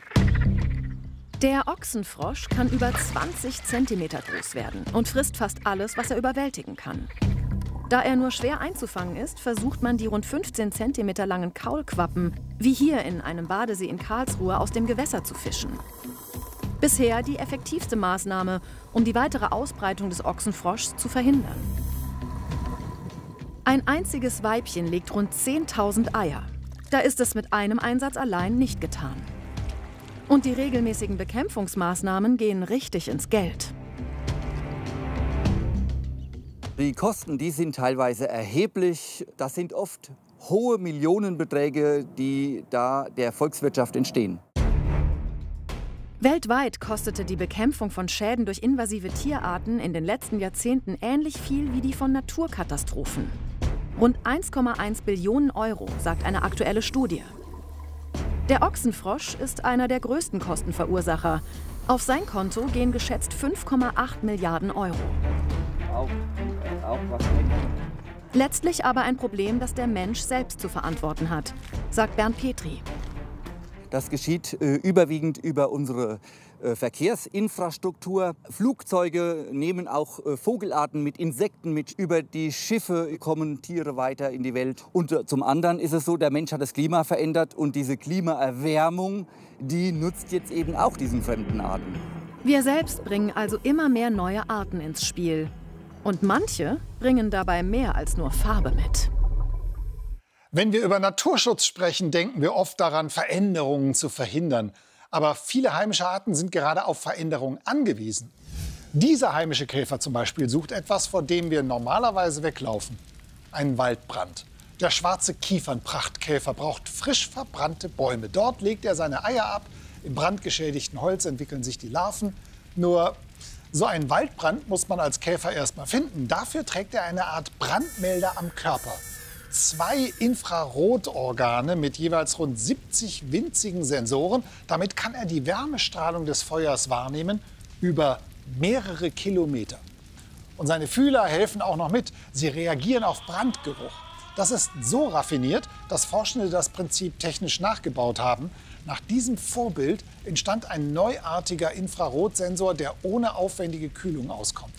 Der Ochsenfrosch kann über zwanzig Zentimeter groß werden und frisst fast alles, was er überwältigen kann. Da er nur schwer einzufangen ist, versucht man, die rund fünfzehn Zentimeter langen Kaulquappen, wie hier in einem Badesee in Karlsruhe, aus dem Gewässer zu fischen. Bisher die effektivste Maßnahme, um die weitere Ausbreitung des Ochsenfroschs zu verhindern. Ein einziges Weibchen legt rund zehntausend Eier. Da ist es mit einem Einsatz allein nicht getan. Und die regelmäßigen Bekämpfungsmaßnahmen gehen richtig ins Geld. Die Kosten, die sind teilweise erheblich. Das sind oft hohe Millionenbeträge, die da der Volkswirtschaft entstehen. Weltweit kostete die Bekämpfung von Schäden durch invasive Tierarten in den letzten Jahrzehnten ähnlich viel wie die von Naturkatastrophen. Rund eins Komma eins Billionen Euro, sagt eine aktuelle Studie. Der Ochsenfrosch ist einer der größten Kostenverursacher. Auf sein Konto gehen geschätzt fünf Komma acht Milliarden Euro. Auch, auch was Letztlich aber ein Problem, das der Mensch selbst zu verantworten hat, sagt Bernd Petri. Das geschieht äh, überwiegend über unsere äh, Verkehrsinfrastruktur. Flugzeuge nehmen auch äh, Vogelarten mit, Insekten mit. Über die Schiffe kommen Tiere weiter in die Welt. Und äh, zum anderen ist es so, der Mensch hat das Klima verändert und diese Klimaerwärmung, die nutzt jetzt eben auch diesen fremden Arten. Wir selbst bringen also immer mehr neue Arten ins Spiel. Und manche bringen dabei mehr als nur Farbe mit. Wenn wir über Naturschutz sprechen, denken wir oft daran, Veränderungen zu verhindern. Aber viele heimische Arten sind gerade auf Veränderungen angewiesen. Dieser heimische Käfer zum Beispiel sucht etwas, vor dem wir normalerweise weglaufen. Einen Waldbrand. Der schwarze Kiefernprachtkäfer braucht frisch verbrannte Bäume. Dort legt er seine Eier ab. Im brandgeschädigten Holz entwickeln sich die Larven. Nur so einen Waldbrand muss man als Käfer erst mal finden. Dafür trägt er eine Art Brandmelder am Körper. Zwei Infrarotorgane mit jeweils rund siebzig winzigen Sensoren. Damit kann er die Wärmestrahlung des Feuers wahrnehmen über mehrere Kilometer. Und seine Fühler helfen auch noch mit. Sie reagieren auf Brandgeruch. Das ist so raffiniert, dass Forschende das Prinzip technisch nachgebaut haben. Nach diesem Vorbild entstand ein neuartiger Infrarotsensor, der ohne aufwendige Kühlung auskommt.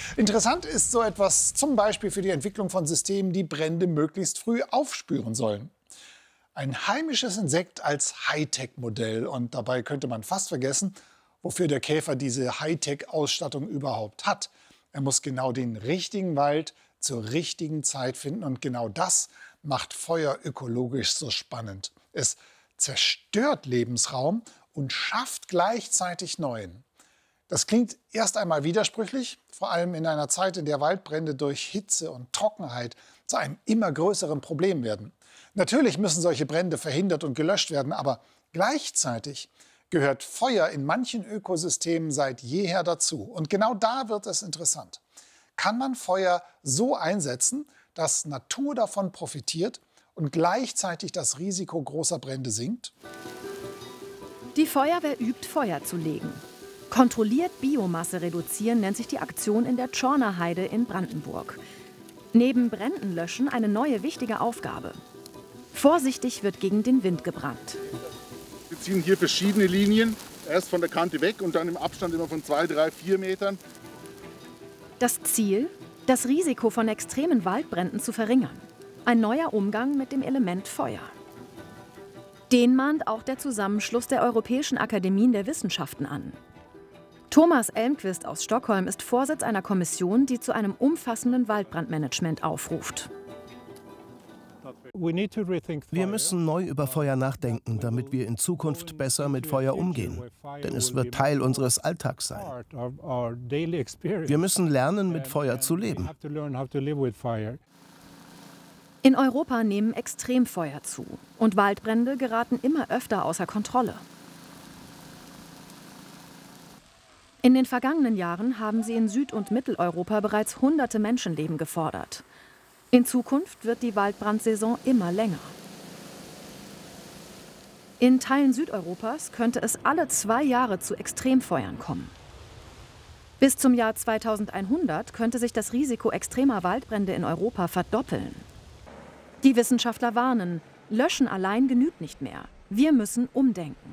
Interessant ist so etwas zum Beispiel für die Entwicklung von Systemen, die Brände möglichst früh aufspüren sollen. Ein heimisches Insekt als Hightech-Modell. Und dabei könnte man fast vergessen, wofür der Käfer diese Hightech-Ausstattung überhaupt hat. Er muss genau den richtigen Wald zur richtigen Zeit finden. Und genau das macht Feuer ökologisch so spannend. Es zerstört Lebensraum und schafft gleichzeitig neuen. Das klingt erst einmal widersprüchlich, vor allem in einer Zeit, in der Waldbrände durch Hitze und Trockenheit zu einem immer größeren Problem werden. Natürlich müssen solche Brände verhindert und gelöscht werden, aber gleichzeitig gehört Feuer in manchen Ökosystemen seit jeher dazu. Und genau da wird es interessant. Kann man Feuer so einsetzen, dass Natur davon profitiert und gleichzeitig das Risiko großer Brände sinkt? Die Feuerwehr übt, Feuer zu legen. Kontrolliert Biomasse reduzieren nennt sich die Aktion in der Tschorner Heide in Brandenburg. Neben Bränden löschen eine neue wichtige Aufgabe. Vorsichtig wird gegen den Wind gebrannt. Wir ziehen hier verschiedene Linien, erst von der Kante weg und dann im Abstand immer von zwei, drei, vier Metern. Das Ziel? Das Risiko von extremen Waldbränden zu verringern. Ein neuer Umgang mit dem Element Feuer. Den mahnt auch der Zusammenschluss der Europäischen Akademien der Wissenschaften an. Thomas Elmqvist aus Stockholm ist Vorsitz einer Kommission, die zu einem umfassenden Waldbrandmanagement aufruft. Wir müssen neu über Feuer nachdenken, damit wir in Zukunft besser mit Feuer umgehen. Denn es wird Teil unseres Alltags sein. Wir müssen lernen, mit Feuer zu leben. In Europa nehmen Extremfeuer zu und Waldbrände geraten immer öfter außer Kontrolle. In den vergangenen Jahren haben sie in Süd- und Mitteleuropa bereits hunderte Menschenleben gefordert. In Zukunft wird die Waldbrandsaison immer länger. In Teilen Südeuropas könnte es alle zwei Jahre zu Extremfeuern kommen. Bis zum Jahr zweitausendeinhundert könnte sich das Risiko extremer Waldbrände in Europa verdoppeln. Die Wissenschaftler warnen, löschen allein genügt nicht mehr. Wir müssen umdenken.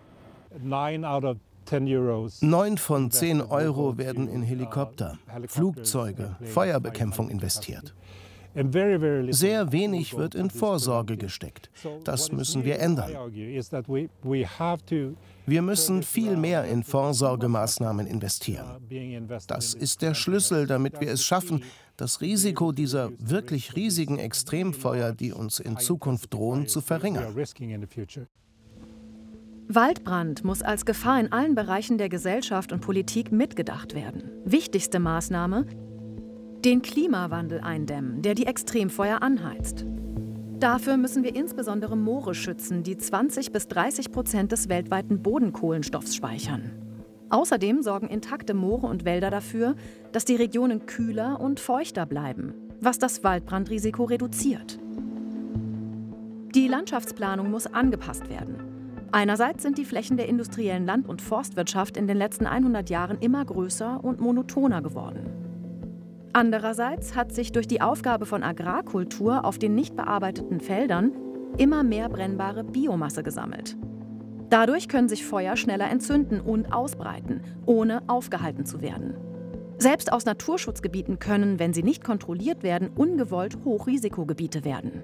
Neun von zehn Euro werden in Helikopter, Flugzeuge, Feuerbekämpfung investiert. Sehr wenig wird in Vorsorge gesteckt. Das müssen wir ändern. Wir müssen viel mehr in Vorsorgemaßnahmen investieren. Das ist der Schlüssel, damit wir es schaffen, das Risiko dieser wirklich riesigen Extremfeuer, die uns in Zukunft drohen, zu verringern. Waldbrand muss als Gefahr in allen Bereichen der Gesellschaft und Politik mitgedacht werden. Wichtigste Maßnahme: den Klimawandel eindämmen, der die Extremfeuer anheizt. Dafür müssen wir insbesondere Moore schützen, die zwanzig bis dreißig Prozent des weltweiten Bodenkohlenstoffs speichern. Außerdem sorgen intakte Moore und Wälder dafür, dass die Regionen kühler und feuchter bleiben, was das Waldbrandrisiko reduziert. Die Landschaftsplanung muss angepasst werden. Einerseits sind die Flächen der industriellen Land- und Forstwirtschaft in den letzten hundert Jahren immer größer und monotoner geworden. Andererseits hat sich durch die Aufgabe von Agrarkultur auf den nicht bearbeiteten Feldern immer mehr brennbare Biomasse gesammelt. Dadurch können sich Feuer schneller entzünden und ausbreiten, ohne aufgehalten zu werden. Selbst aus Naturschutzgebieten können, wenn sie nicht kontrolliert werden, ungewollt Hochrisikogebiete werden.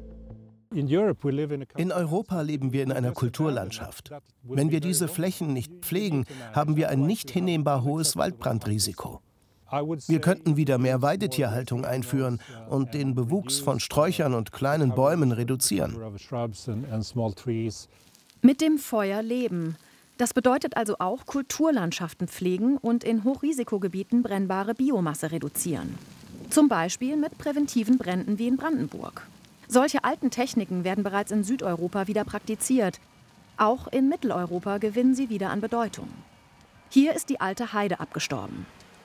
In Europa leben wir in einer Kulturlandschaft. Wenn wir diese Flächen nicht pflegen, haben wir ein nicht hinnehmbar hohes Waldbrandrisiko. Wir könnten wieder mehr Weidetierhaltung einführen und den Bewuchs von Sträuchern und kleinen Bäumen reduzieren. Mit dem Feuer leben. Das bedeutet also auch Kulturlandschaften pflegen und in Hochrisikogebieten brennbare Biomasse reduzieren. Zum Beispiel mit präventiven Bränden wie in Brandenburg. Solche alten Techniken werden bereits in Südeuropa wieder praktiziert. Auch in Mitteleuropa gewinnen sie wieder an Bedeutung. Hier ist die alte Heide abgestorben.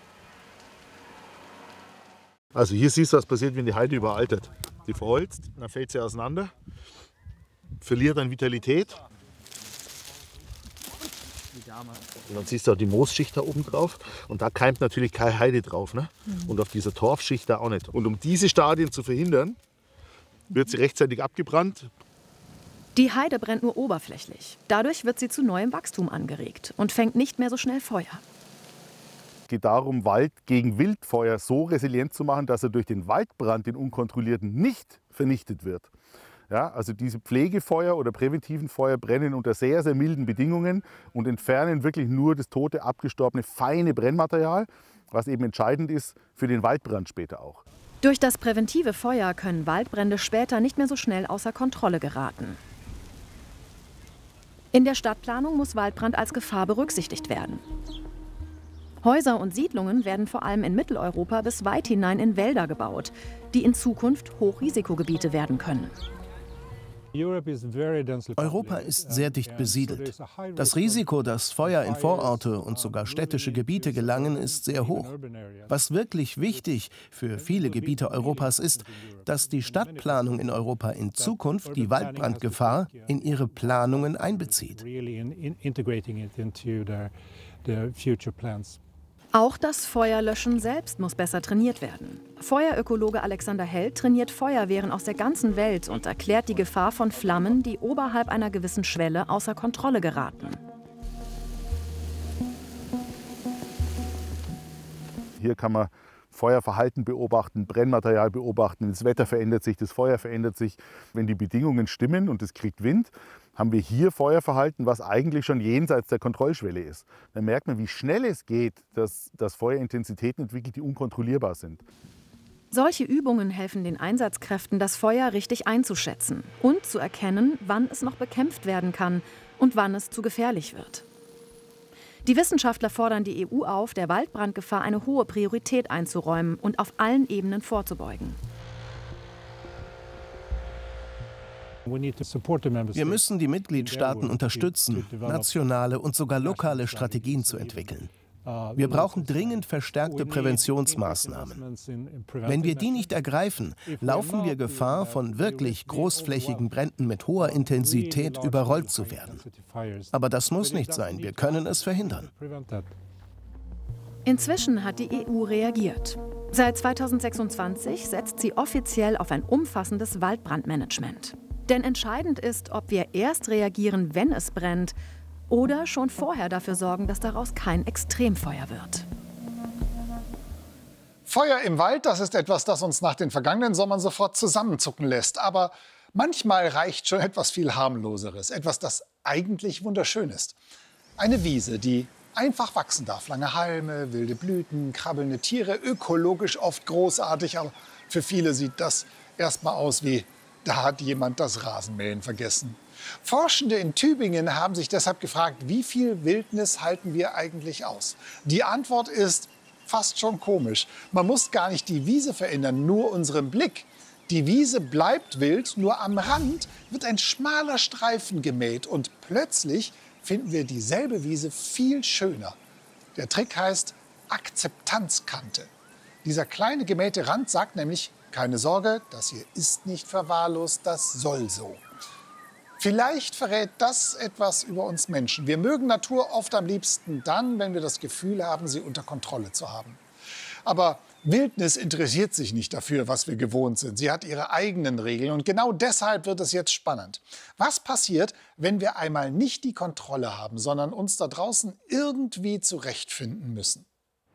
Also hier siehst du, was passiert, wenn die Heide überaltert. Die verholzt, dann fällt sie auseinander, verliert an Vitalität. Und dann siehst du auch die Moosschicht da oben drauf. Und da keimt natürlich keine Heide drauf. Ne? Mhm. Und auf dieser Torfschicht da auch nicht. Und um diese Stadien zu verhindern, wird sie rechtzeitig abgebrannt. Die Heide brennt nur oberflächlich. Dadurch wird sie zu neuem Wachstum angeregt und fängt nicht mehr so schnell Feuer. geht darum, Wald gegen Wildfeuer so resilient zu machen, dass er durch den Waldbrand, den unkontrollierten, nicht vernichtet wird. Ja, also diese Pflegefeuer oder präventiven Feuer brennen unter sehr, sehr milden Bedingungen und entfernen wirklich nur das tote, abgestorbene, feine Brennmaterial, was eben entscheidend ist für den Waldbrand später auch. Durch das präventive Feuer können Waldbrände später nicht mehr so schnell außer Kontrolle geraten. In der Stadtplanung muss Waldbrand als Gefahr berücksichtigt werden. Häuser und Siedlungen werden vor allem in Mitteleuropa bis weit hinein in Wälder gebaut, die in Zukunft Hochrisikogebiete werden können. Europa ist sehr dicht besiedelt. Das Risiko, dass Feuer in Vororte und sogar städtische Gebiete gelangen, ist sehr hoch. Was wirklich wichtig für viele Gebiete Europas ist, dass die Stadtplanung in Europa in Zukunft die Waldbrandgefahr in ihre Planungen einbezieht. Auch das Feuerlöschen selbst muss besser trainiert werden. Feuerökologe Alexander Held trainiert Feuerwehren aus der ganzen Welt und erklärt die Gefahr von Flammen, die oberhalb einer gewissen Schwelle außer Kontrolle geraten. Hier kann man Feuerverhalten beobachten, Brennmaterial beobachten, das Wetter verändert sich, das Feuer verändert sich. Wenn die Bedingungen stimmen und es kriegt Wind, haben wir hier Feuerverhalten, was eigentlich schon jenseits der Kontrollschwelle ist. Dann merkt man, wie schnell es geht, dass, dass Feuerintensitäten entwickelt, die unkontrollierbar sind. Solche Übungen helfen den Einsatzkräften, das Feuer richtig einzuschätzen und zu erkennen, wann es noch bekämpft werden kann und wann es zu gefährlich wird. Die Wissenschaftler fordern die E U auf, der Waldbrandgefahr eine hohe Priorität einzuräumen und auf allen Ebenen vorzubeugen. Wir müssen die Mitgliedstaaten unterstützen, nationale und sogar lokale Strategien zu entwickeln. Wir brauchen dringend verstärkte Präventionsmaßnahmen. Wenn wir die nicht ergreifen, laufen wir Gefahr, von wirklich großflächigen Bränden mit hoher Intensität überrollt zu werden. Aber das muss nicht sein. Wir können es verhindern. Inzwischen hat die E U reagiert. Seit zweitausendsechsundzwanzig setzt sie offiziell auf ein umfassendes Waldbrandmanagement. Denn entscheidend ist, ob wir erst reagieren, wenn es brennt, oder schon vorher dafür sorgen, dass daraus kein Extremfeuer wird. Feuer im Wald, das ist etwas, das uns nach den vergangenen Sommern sofort zusammenzucken lässt. Aber manchmal reicht schon etwas viel Harmloseres, etwas, das eigentlich wunderschön ist. Eine Wiese, die einfach wachsen darf. Lange Halme, wilde Blüten, krabbelnde Tiere, ökologisch oft großartig. Aber für viele sieht das erstmal aus wie, da hat jemand das Rasenmähen vergessen. Forschende in Tübingen haben sich deshalb gefragt, wie viel Wildnis halten wir eigentlich aus? Die Antwort ist fast schon komisch. Man muss gar nicht die Wiese verändern, nur unseren Blick. Die Wiese bleibt wild, nur am Rand wird ein schmaler Streifen gemäht und plötzlich finden wir dieselbe Wiese viel schöner. Der Trick heißt Akzeptanzkante. Dieser kleine gemähte Rand sagt nämlich, keine Sorge, das hier ist nicht verwahrlost, das soll so. Vielleicht verrät das etwas über uns Menschen. Wir mögen Natur oft am liebsten dann, wenn wir das Gefühl haben, sie unter Kontrolle zu haben. Aber Wildnis interessiert sich nicht dafür, was wir gewohnt sind. Sie hat ihre eigenen Regeln und genau deshalb wird es jetzt spannend. Was passiert, wenn wir einmal nicht die Kontrolle haben, sondern uns da draußen irgendwie zurechtfinden müssen?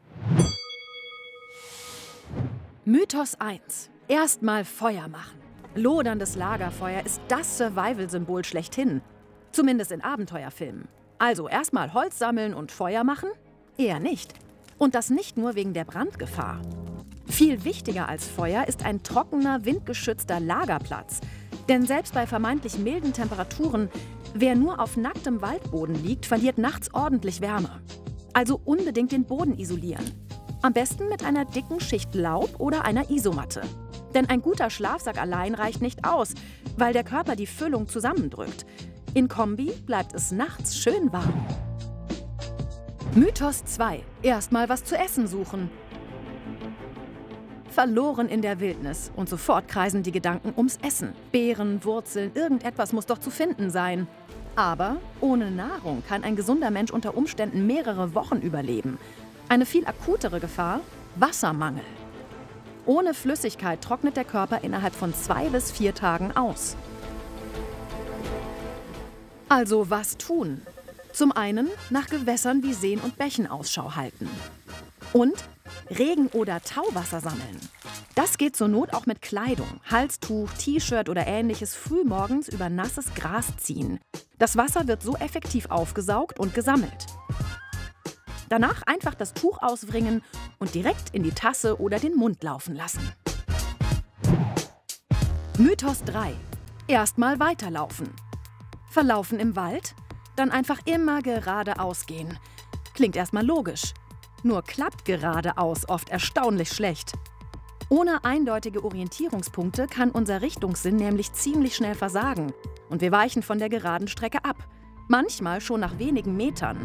Mythos eins. Erstmal Feuer machen. Loderndes Lagerfeuer ist das Survival-Symbol schlechthin. Zumindest in Abenteuerfilmen. Also erstmal Holz sammeln und Feuer machen? Eher nicht. Und das nicht nur wegen der Brandgefahr. Viel wichtiger als Feuer ist ein trockener, windgeschützter Lagerplatz. Denn selbst bei vermeintlich milden Temperaturen, wer nur auf nacktem Waldboden liegt, verliert nachts ordentlich Wärme. Also unbedingt den Boden isolieren. Am besten mit einer dicken Schicht Laub oder einer Isomatte. Denn ein guter Schlafsack allein reicht nicht aus, weil der Körper die Füllung zusammendrückt. In Kombi bleibt es nachts schön warm. Mythos zwei. Erstmal was zu essen suchen. Verloren in der Wildnis und sofort kreisen die Gedanken ums Essen. Beeren, Wurzeln, irgendetwas muss doch zu finden sein. Aber ohne Nahrung kann ein gesunder Mensch unter Umständen mehrere Wochen überleben. Eine viel akutere Gefahr: Wassermangel. Ohne Flüssigkeit trocknet der Körper innerhalb von zwei bis vier Tagen aus. Also was tun? Zum einen nach Gewässern wie Seen und Bächen Ausschau halten. Und Regen- oder Tauwasser sammeln. Das geht zur Not auch mit Kleidung, Halstuch, T-Shirt oder ähnliches frühmorgens über nasses Gras ziehen. Das Wasser wird so effektiv aufgesaugt und gesammelt. Danach einfach das Tuch auswringen und direkt in die Tasse oder den Mund laufen lassen. Mythos drei. Erstmal weiterlaufen. Verlaufen im Wald? Dann einfach immer geradeaus gehen. Klingt erstmal logisch. Nur klappt geradeaus oft erstaunlich schlecht. Ohne eindeutige Orientierungspunkte kann unser Richtungssinn nämlich ziemlich schnell versagen. Und wir weichen von der geraden Strecke ab. Manchmal schon nach wenigen Metern.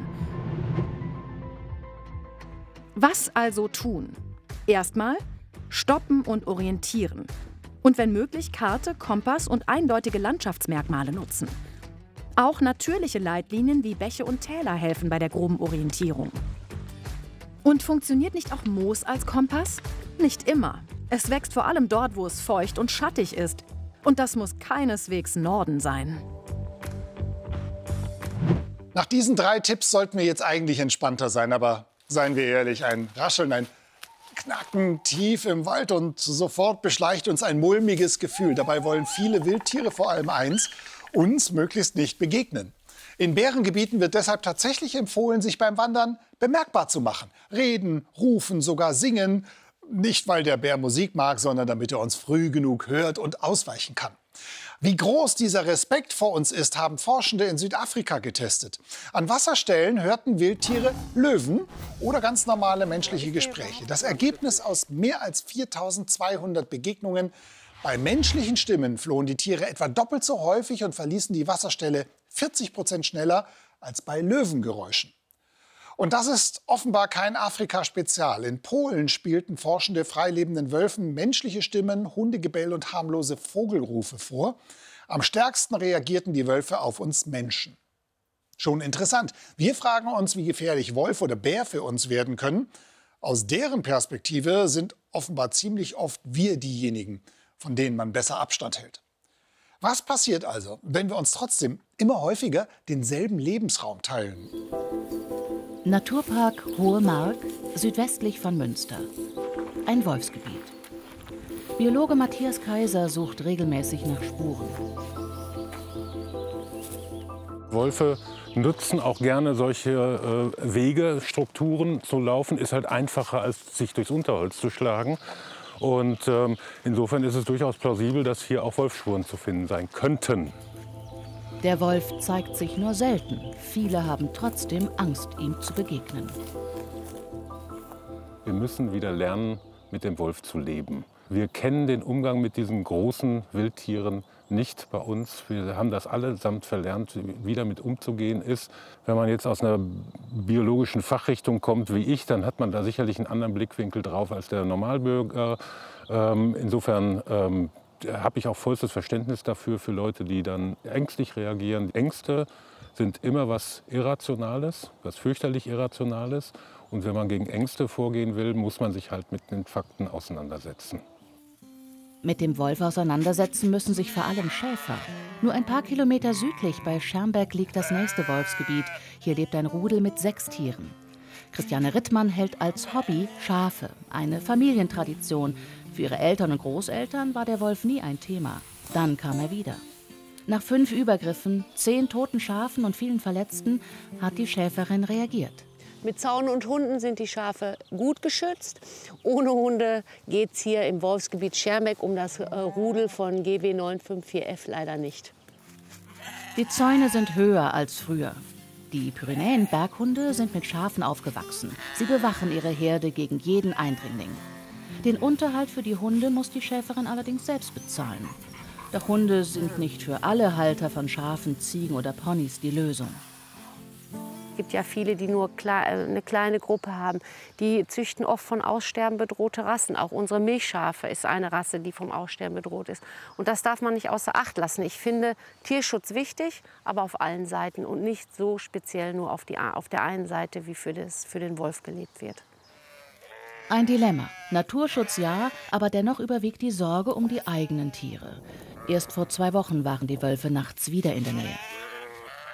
Was also tun? Erstmal stoppen und orientieren. Und wenn möglich Karte, Kompass und eindeutige Landschaftsmerkmale nutzen. Auch natürliche Leitlinien wie Bäche und Täler helfen bei der groben Orientierung. Und funktioniert nicht auch Moos als Kompass? Nicht immer. Es wächst vor allem dort, wo es feucht und schattig ist. Und das muss keineswegs Norden sein. Nach diesen drei Tipps sollten wir jetzt eigentlich entspannter sein. Aber seien wir ehrlich, ein Rascheln, ein Knacken tief im Wald und sofort beschleicht uns ein mulmiges Gefühl. Dabei wollen viele Wildtiere vor allem eins, uns möglichst nicht begegnen. In Bärengebieten wird deshalb tatsächlich empfohlen, sich beim Wandern bemerkbar zu machen. Reden, rufen, sogar singen. Nicht, weil der Bär Musik mag, sondern damit er uns früh genug hört und ausweichen kann. Wie groß dieser Respekt vor uns ist, haben Forschende in Südafrika getestet. An Wasserstellen hörten Wildtiere Löwen oder ganz normale menschliche Gespräche. Das Ergebnis aus mehr als viertausendzweihundert Begegnungen: Bei menschlichen Stimmen flohen die Tiere etwa doppelt so häufig und verließen die Wasserstelle vierzig Prozent schneller als bei Löwengeräuschen. Und das ist offenbar kein Afrika-Spezial. In Polen spielten Forschende freilebenden Wölfen menschliche Stimmen, Hundegebell und harmlose Vogelrufe vor. Am stärksten reagierten die Wölfe auf uns Menschen. Schon interessant. Wir fragen uns, wie gefährlich Wolf oder Bär für uns werden können. Aus deren Perspektive sind offenbar ziemlich oft wir diejenigen, von denen man besser Abstand hält. Was passiert also, wenn wir uns trotzdem immer häufiger denselben Lebensraum teilen? Naturpark Hohe Mark, südwestlich von Münster. Ein Wolfsgebiet. Biologe Matthias Kaiser sucht regelmäßig nach Spuren. Wölfe nutzen auch gerne solche äh, Wege, Strukturen zu laufen. Ist halt einfacher, als sich durchs Unterholz zu schlagen. Und ähm, insofern ist es durchaus plausibel, dass hier auch Wolfsspuren zu finden sein könnten. Der Wolf zeigt sich nur selten. Viele haben trotzdem Angst, ihm zu begegnen. Wir müssen wieder lernen, mit dem Wolf zu leben. Wir kennen den Umgang mit diesen großen Wildtieren nicht bei uns. Wir haben das allesamt verlernt, wie damit umzugehen ist. Wenn man jetzt aus einer biologischen Fachrichtung kommt wie ich, dann hat man da sicherlich einen anderen Blickwinkel drauf als der Normalbürger. Ähm, insofern ähm, habe ich auch vollstes Verständnis dafür, für Leute, die dann ängstlich reagieren. Ängste sind immer was Irrationales, was fürchterlich Irrationales. Und wenn man gegen Ängste vorgehen will, muss man sich halt mit den Fakten auseinandersetzen. Mit dem Wolf auseinandersetzen müssen sich vor allem Schäfer. Nur ein paar Kilometer südlich bei Schermbeck liegt das nächste Wolfsgebiet. Hier lebt ein Rudel mit sechs Tieren. Christiane Rittmann hält als Hobby Schafe, eine Familientradition. Für ihre Eltern und Großeltern war der Wolf nie ein Thema. Dann kam er wieder. Nach fünf Übergriffen, zehn toten Schafen und vielen Verletzten hat die Schäferin reagiert. Mit Zaun und Hunden sind die Schafe gut geschützt. Ohne Hunde geht es hier im Wolfsgebiet Schermbeck um das äh, Rudel von G W neun fünf vier F leider nicht. Die Zäune sind höher als früher. Die Pyrenäen-Berghunde sind mit Schafen aufgewachsen. Sie bewachen ihre Herde gegen jeden Eindringling. Den Unterhalt für die Hunde muss die Schäferin allerdings selbst bezahlen. Doch Hunde sind nicht für alle Halter von Schafen, Ziegen oder Ponys die Lösung. Es gibt ja viele, die nur eine kleine Gruppe haben. Die züchten oft von Aussterben bedrohte Rassen. Auch unsere Milchschafe ist eine Rasse, die vom Aussterben bedroht ist. Und das darf man nicht außer Acht lassen. Ich finde Tierschutz wichtig, aber auf allen Seiten und nicht so speziell nur auf, die, auf der einen Seite, wie für, das, für den Wolf gelebt wird. Ein Dilemma. Naturschutz ja, aber dennoch überwiegt die Sorge um die eigenen Tiere. Erst vor zwei Wochen waren die Wölfe nachts wieder in der Nähe.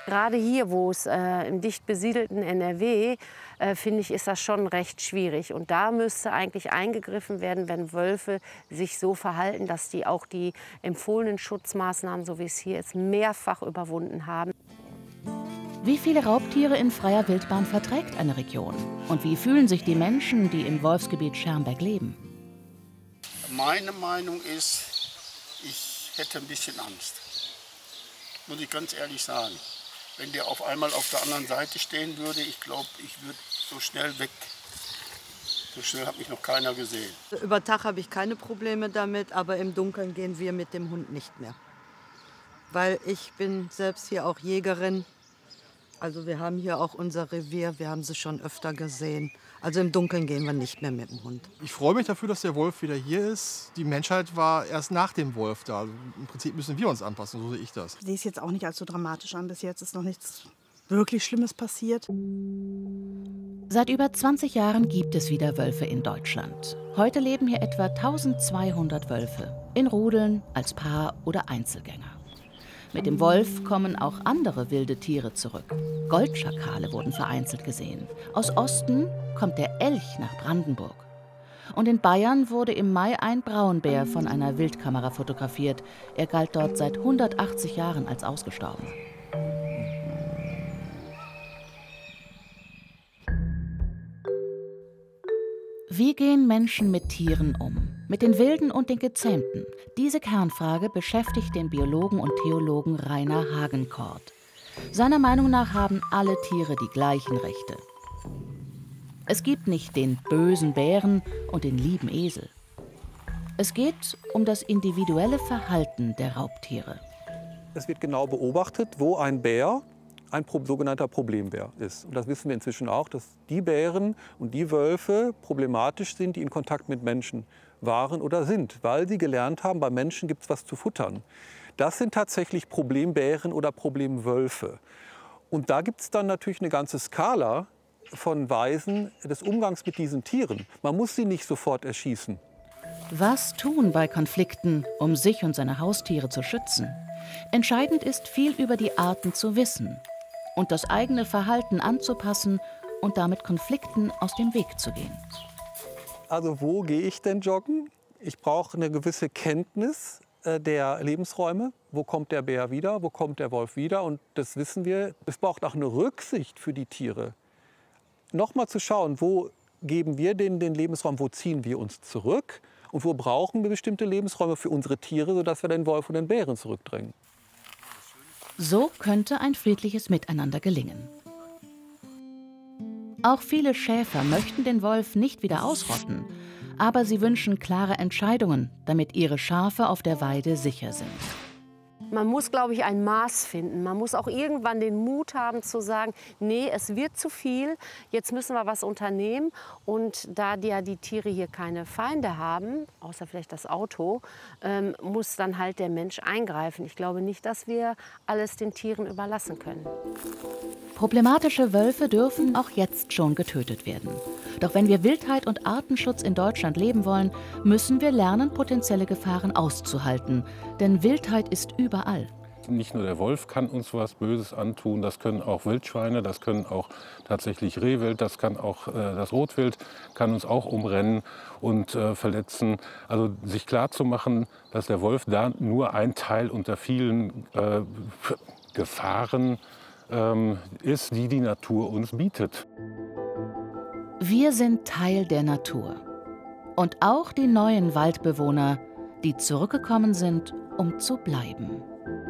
Gerade hier, wo es äh, im dicht besiedelten N R W, äh, finde ich, ist das schon recht schwierig. Und da müsste eigentlich eingegriffen werden, wenn Wölfe sich so verhalten, dass die auch die empfohlenen Schutzmaßnahmen, so wie es hier ist, mehrfach überwunden haben. Wie viele Raubtiere in freier Wildbahn verträgt eine Region? Und wie fühlen sich die Menschen, die im Wolfsgebiet Schermbeck leben? Meine Meinung ist, ich hätte ein bisschen Angst. Muss ich ganz ehrlich sagen. Wenn der auf einmal auf der anderen Seite stehen würde, ich glaube, ich würde so schnell weg. So schnell hat mich noch keiner gesehen. Über Tag habe ich keine Probleme damit, aber im Dunkeln gehen wir mit dem Hund nicht mehr. Weil ich bin selbst hier auch Jägerin. Also wir haben hier auch unser Revier, wir haben sie schon öfter gesehen. Also im Dunkeln gehen wir nicht mehr mit dem Hund. Ich freue mich dafür, dass der Wolf wieder hier ist. Die Menschheit war erst nach dem Wolf da. Also im Prinzip müssen wir uns anpassen, so sehe ich das. Ich sehe es jetzt auch nicht allzu dramatisch an. Bis jetzt ist noch nichts wirklich Schlimmes passiert. Seit über zwanzig Jahren gibt es wieder Wölfe in Deutschland. Heute leben hier etwa tausendzweihundert Wölfe, in Rudeln, als Paar oder Einzelgänger. Mit dem Wolf kommen auch andere wilde Tiere zurück. Goldschakale wurden vereinzelt gesehen. Aus Osten kommt der Elch nach Brandenburg. Und in Bayern wurde im Mai ein Braunbär von einer Wildkamera fotografiert. Er galt dort seit hundertachtzig Jahren als ausgestorben. Wie gehen Menschen mit Tieren um? Mit den Wilden und den Gezähmten? Diese Kernfrage beschäftigt den Biologen und Theologen Rainer Hagenkort. Seiner Meinung nach haben alle Tiere die gleichen Rechte. Es gibt nicht den bösen Bären und den lieben Esel. Es geht um das individuelle Verhalten der Raubtiere. Es wird genau beobachtet, wo ein Bär ein sogenannter Problembär ist. Und das wissen wir inzwischen auch, dass die Bären und die Wölfe problematisch sind, die in Kontakt mit Menschen waren oder sind, weil sie gelernt haben, bei Menschen gibt es was zu futtern. Das sind tatsächlich Problembären oder Problemwölfe. Und da gibt es dann natürlich eine ganze Skala von Weisen des Umgangs mit diesen Tieren. Man muss sie nicht sofort erschießen. Was tun bei Konflikten, um sich und seine Haustiere zu schützen? Entscheidend ist, viel über die Arten zu wissen und das eigene Verhalten anzupassen und damit Konflikten aus dem Weg zu gehen. Also wo gehe ich denn joggen? Ich brauche eine gewisse Kenntnis äh, der Lebensräume. Wo kommt der Bär wieder? Wo kommt der Wolf wieder? Und das wissen wir. Es braucht auch eine Rücksicht für die Tiere. Nochmal zu schauen, wo geben wir denen den Lebensraum, wo ziehen wir uns zurück? Und wo brauchen wir bestimmte Lebensräume für unsere Tiere, sodass wir den Wolf und den Bären zurückdrängen. So könnte ein friedliches Miteinander gelingen. Auch viele Schäfer möchten den Wolf nicht wieder ausrotten, aber sie wünschen klare Entscheidungen, damit ihre Schafe auf der Weide sicher sind. Man muss, glaube ich, ein Maß finden. Man muss auch irgendwann den Mut haben zu sagen, nee, es wird zu viel, jetzt müssen wir was unternehmen. Und da die, ja die Tiere hier keine Feinde haben, außer vielleicht das Auto, ähm, muss dann halt der Mensch eingreifen. Ich glaube nicht, dass wir alles den Tieren überlassen können. Problematische Wölfe dürfen auch jetzt schon getötet werden. Doch wenn wir Wildheit und Artenschutz in Deutschland leben wollen, müssen wir lernen, potenzielle Gefahren auszuhalten. Denn Wildheit ist überall. Nicht nur der Wolf kann uns was Böses antun, das können auch Wildschweine, das können auch tatsächlich Rehwild, das kann auch äh, das Rotwild, kann uns auch umrennen und äh, verletzen. Also sich klarzumachen, dass der Wolf da nur ein Teil unter vielen äh, Gefahren ähm, ist, die die Natur uns bietet. Wir sind Teil der Natur. Und auch die neuen Waldbewohner, die zurückgekommen sind, um zu bleiben.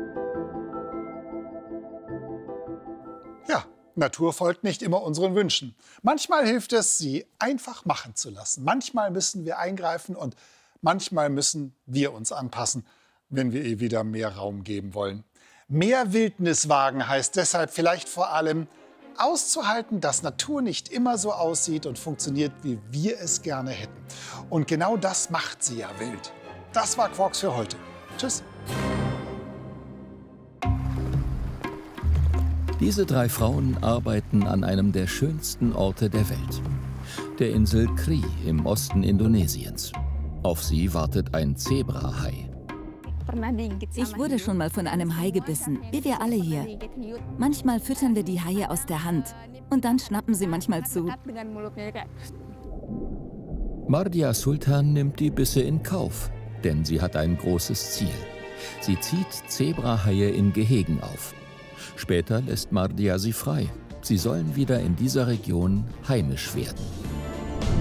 Ja, Natur folgt nicht immer unseren Wünschen. Manchmal hilft es, sie einfach machen zu lassen. Manchmal müssen wir eingreifen und manchmal müssen wir uns anpassen, wenn wir ihr wieder mehr Raum geben wollen. Mehr Wildnis wagen heißt deshalb vielleicht vor allem auszuhalten, dass Natur nicht immer so aussieht und funktioniert, wie wir es gerne hätten. Und genau das macht sie ja wild. Das war Quarks für heute. Tschüss. Diese drei Frauen arbeiten an einem der schönsten Orte der Welt, der Insel Kri im Osten Indonesiens. Auf sie wartet ein Zebrahai. Ich wurde schon mal von einem Hai gebissen, wie wir alle hier. Manchmal füttern wir die Haie aus der Hand und dann schnappen sie manchmal zu. Mardia Sultan nimmt die Bisse in Kauf, denn sie hat ein großes Ziel. Sie zieht Zebrahaie in Gehegen auf. Später lässt Mardia sie frei. Sie sollen wieder in dieser Region heimisch werden.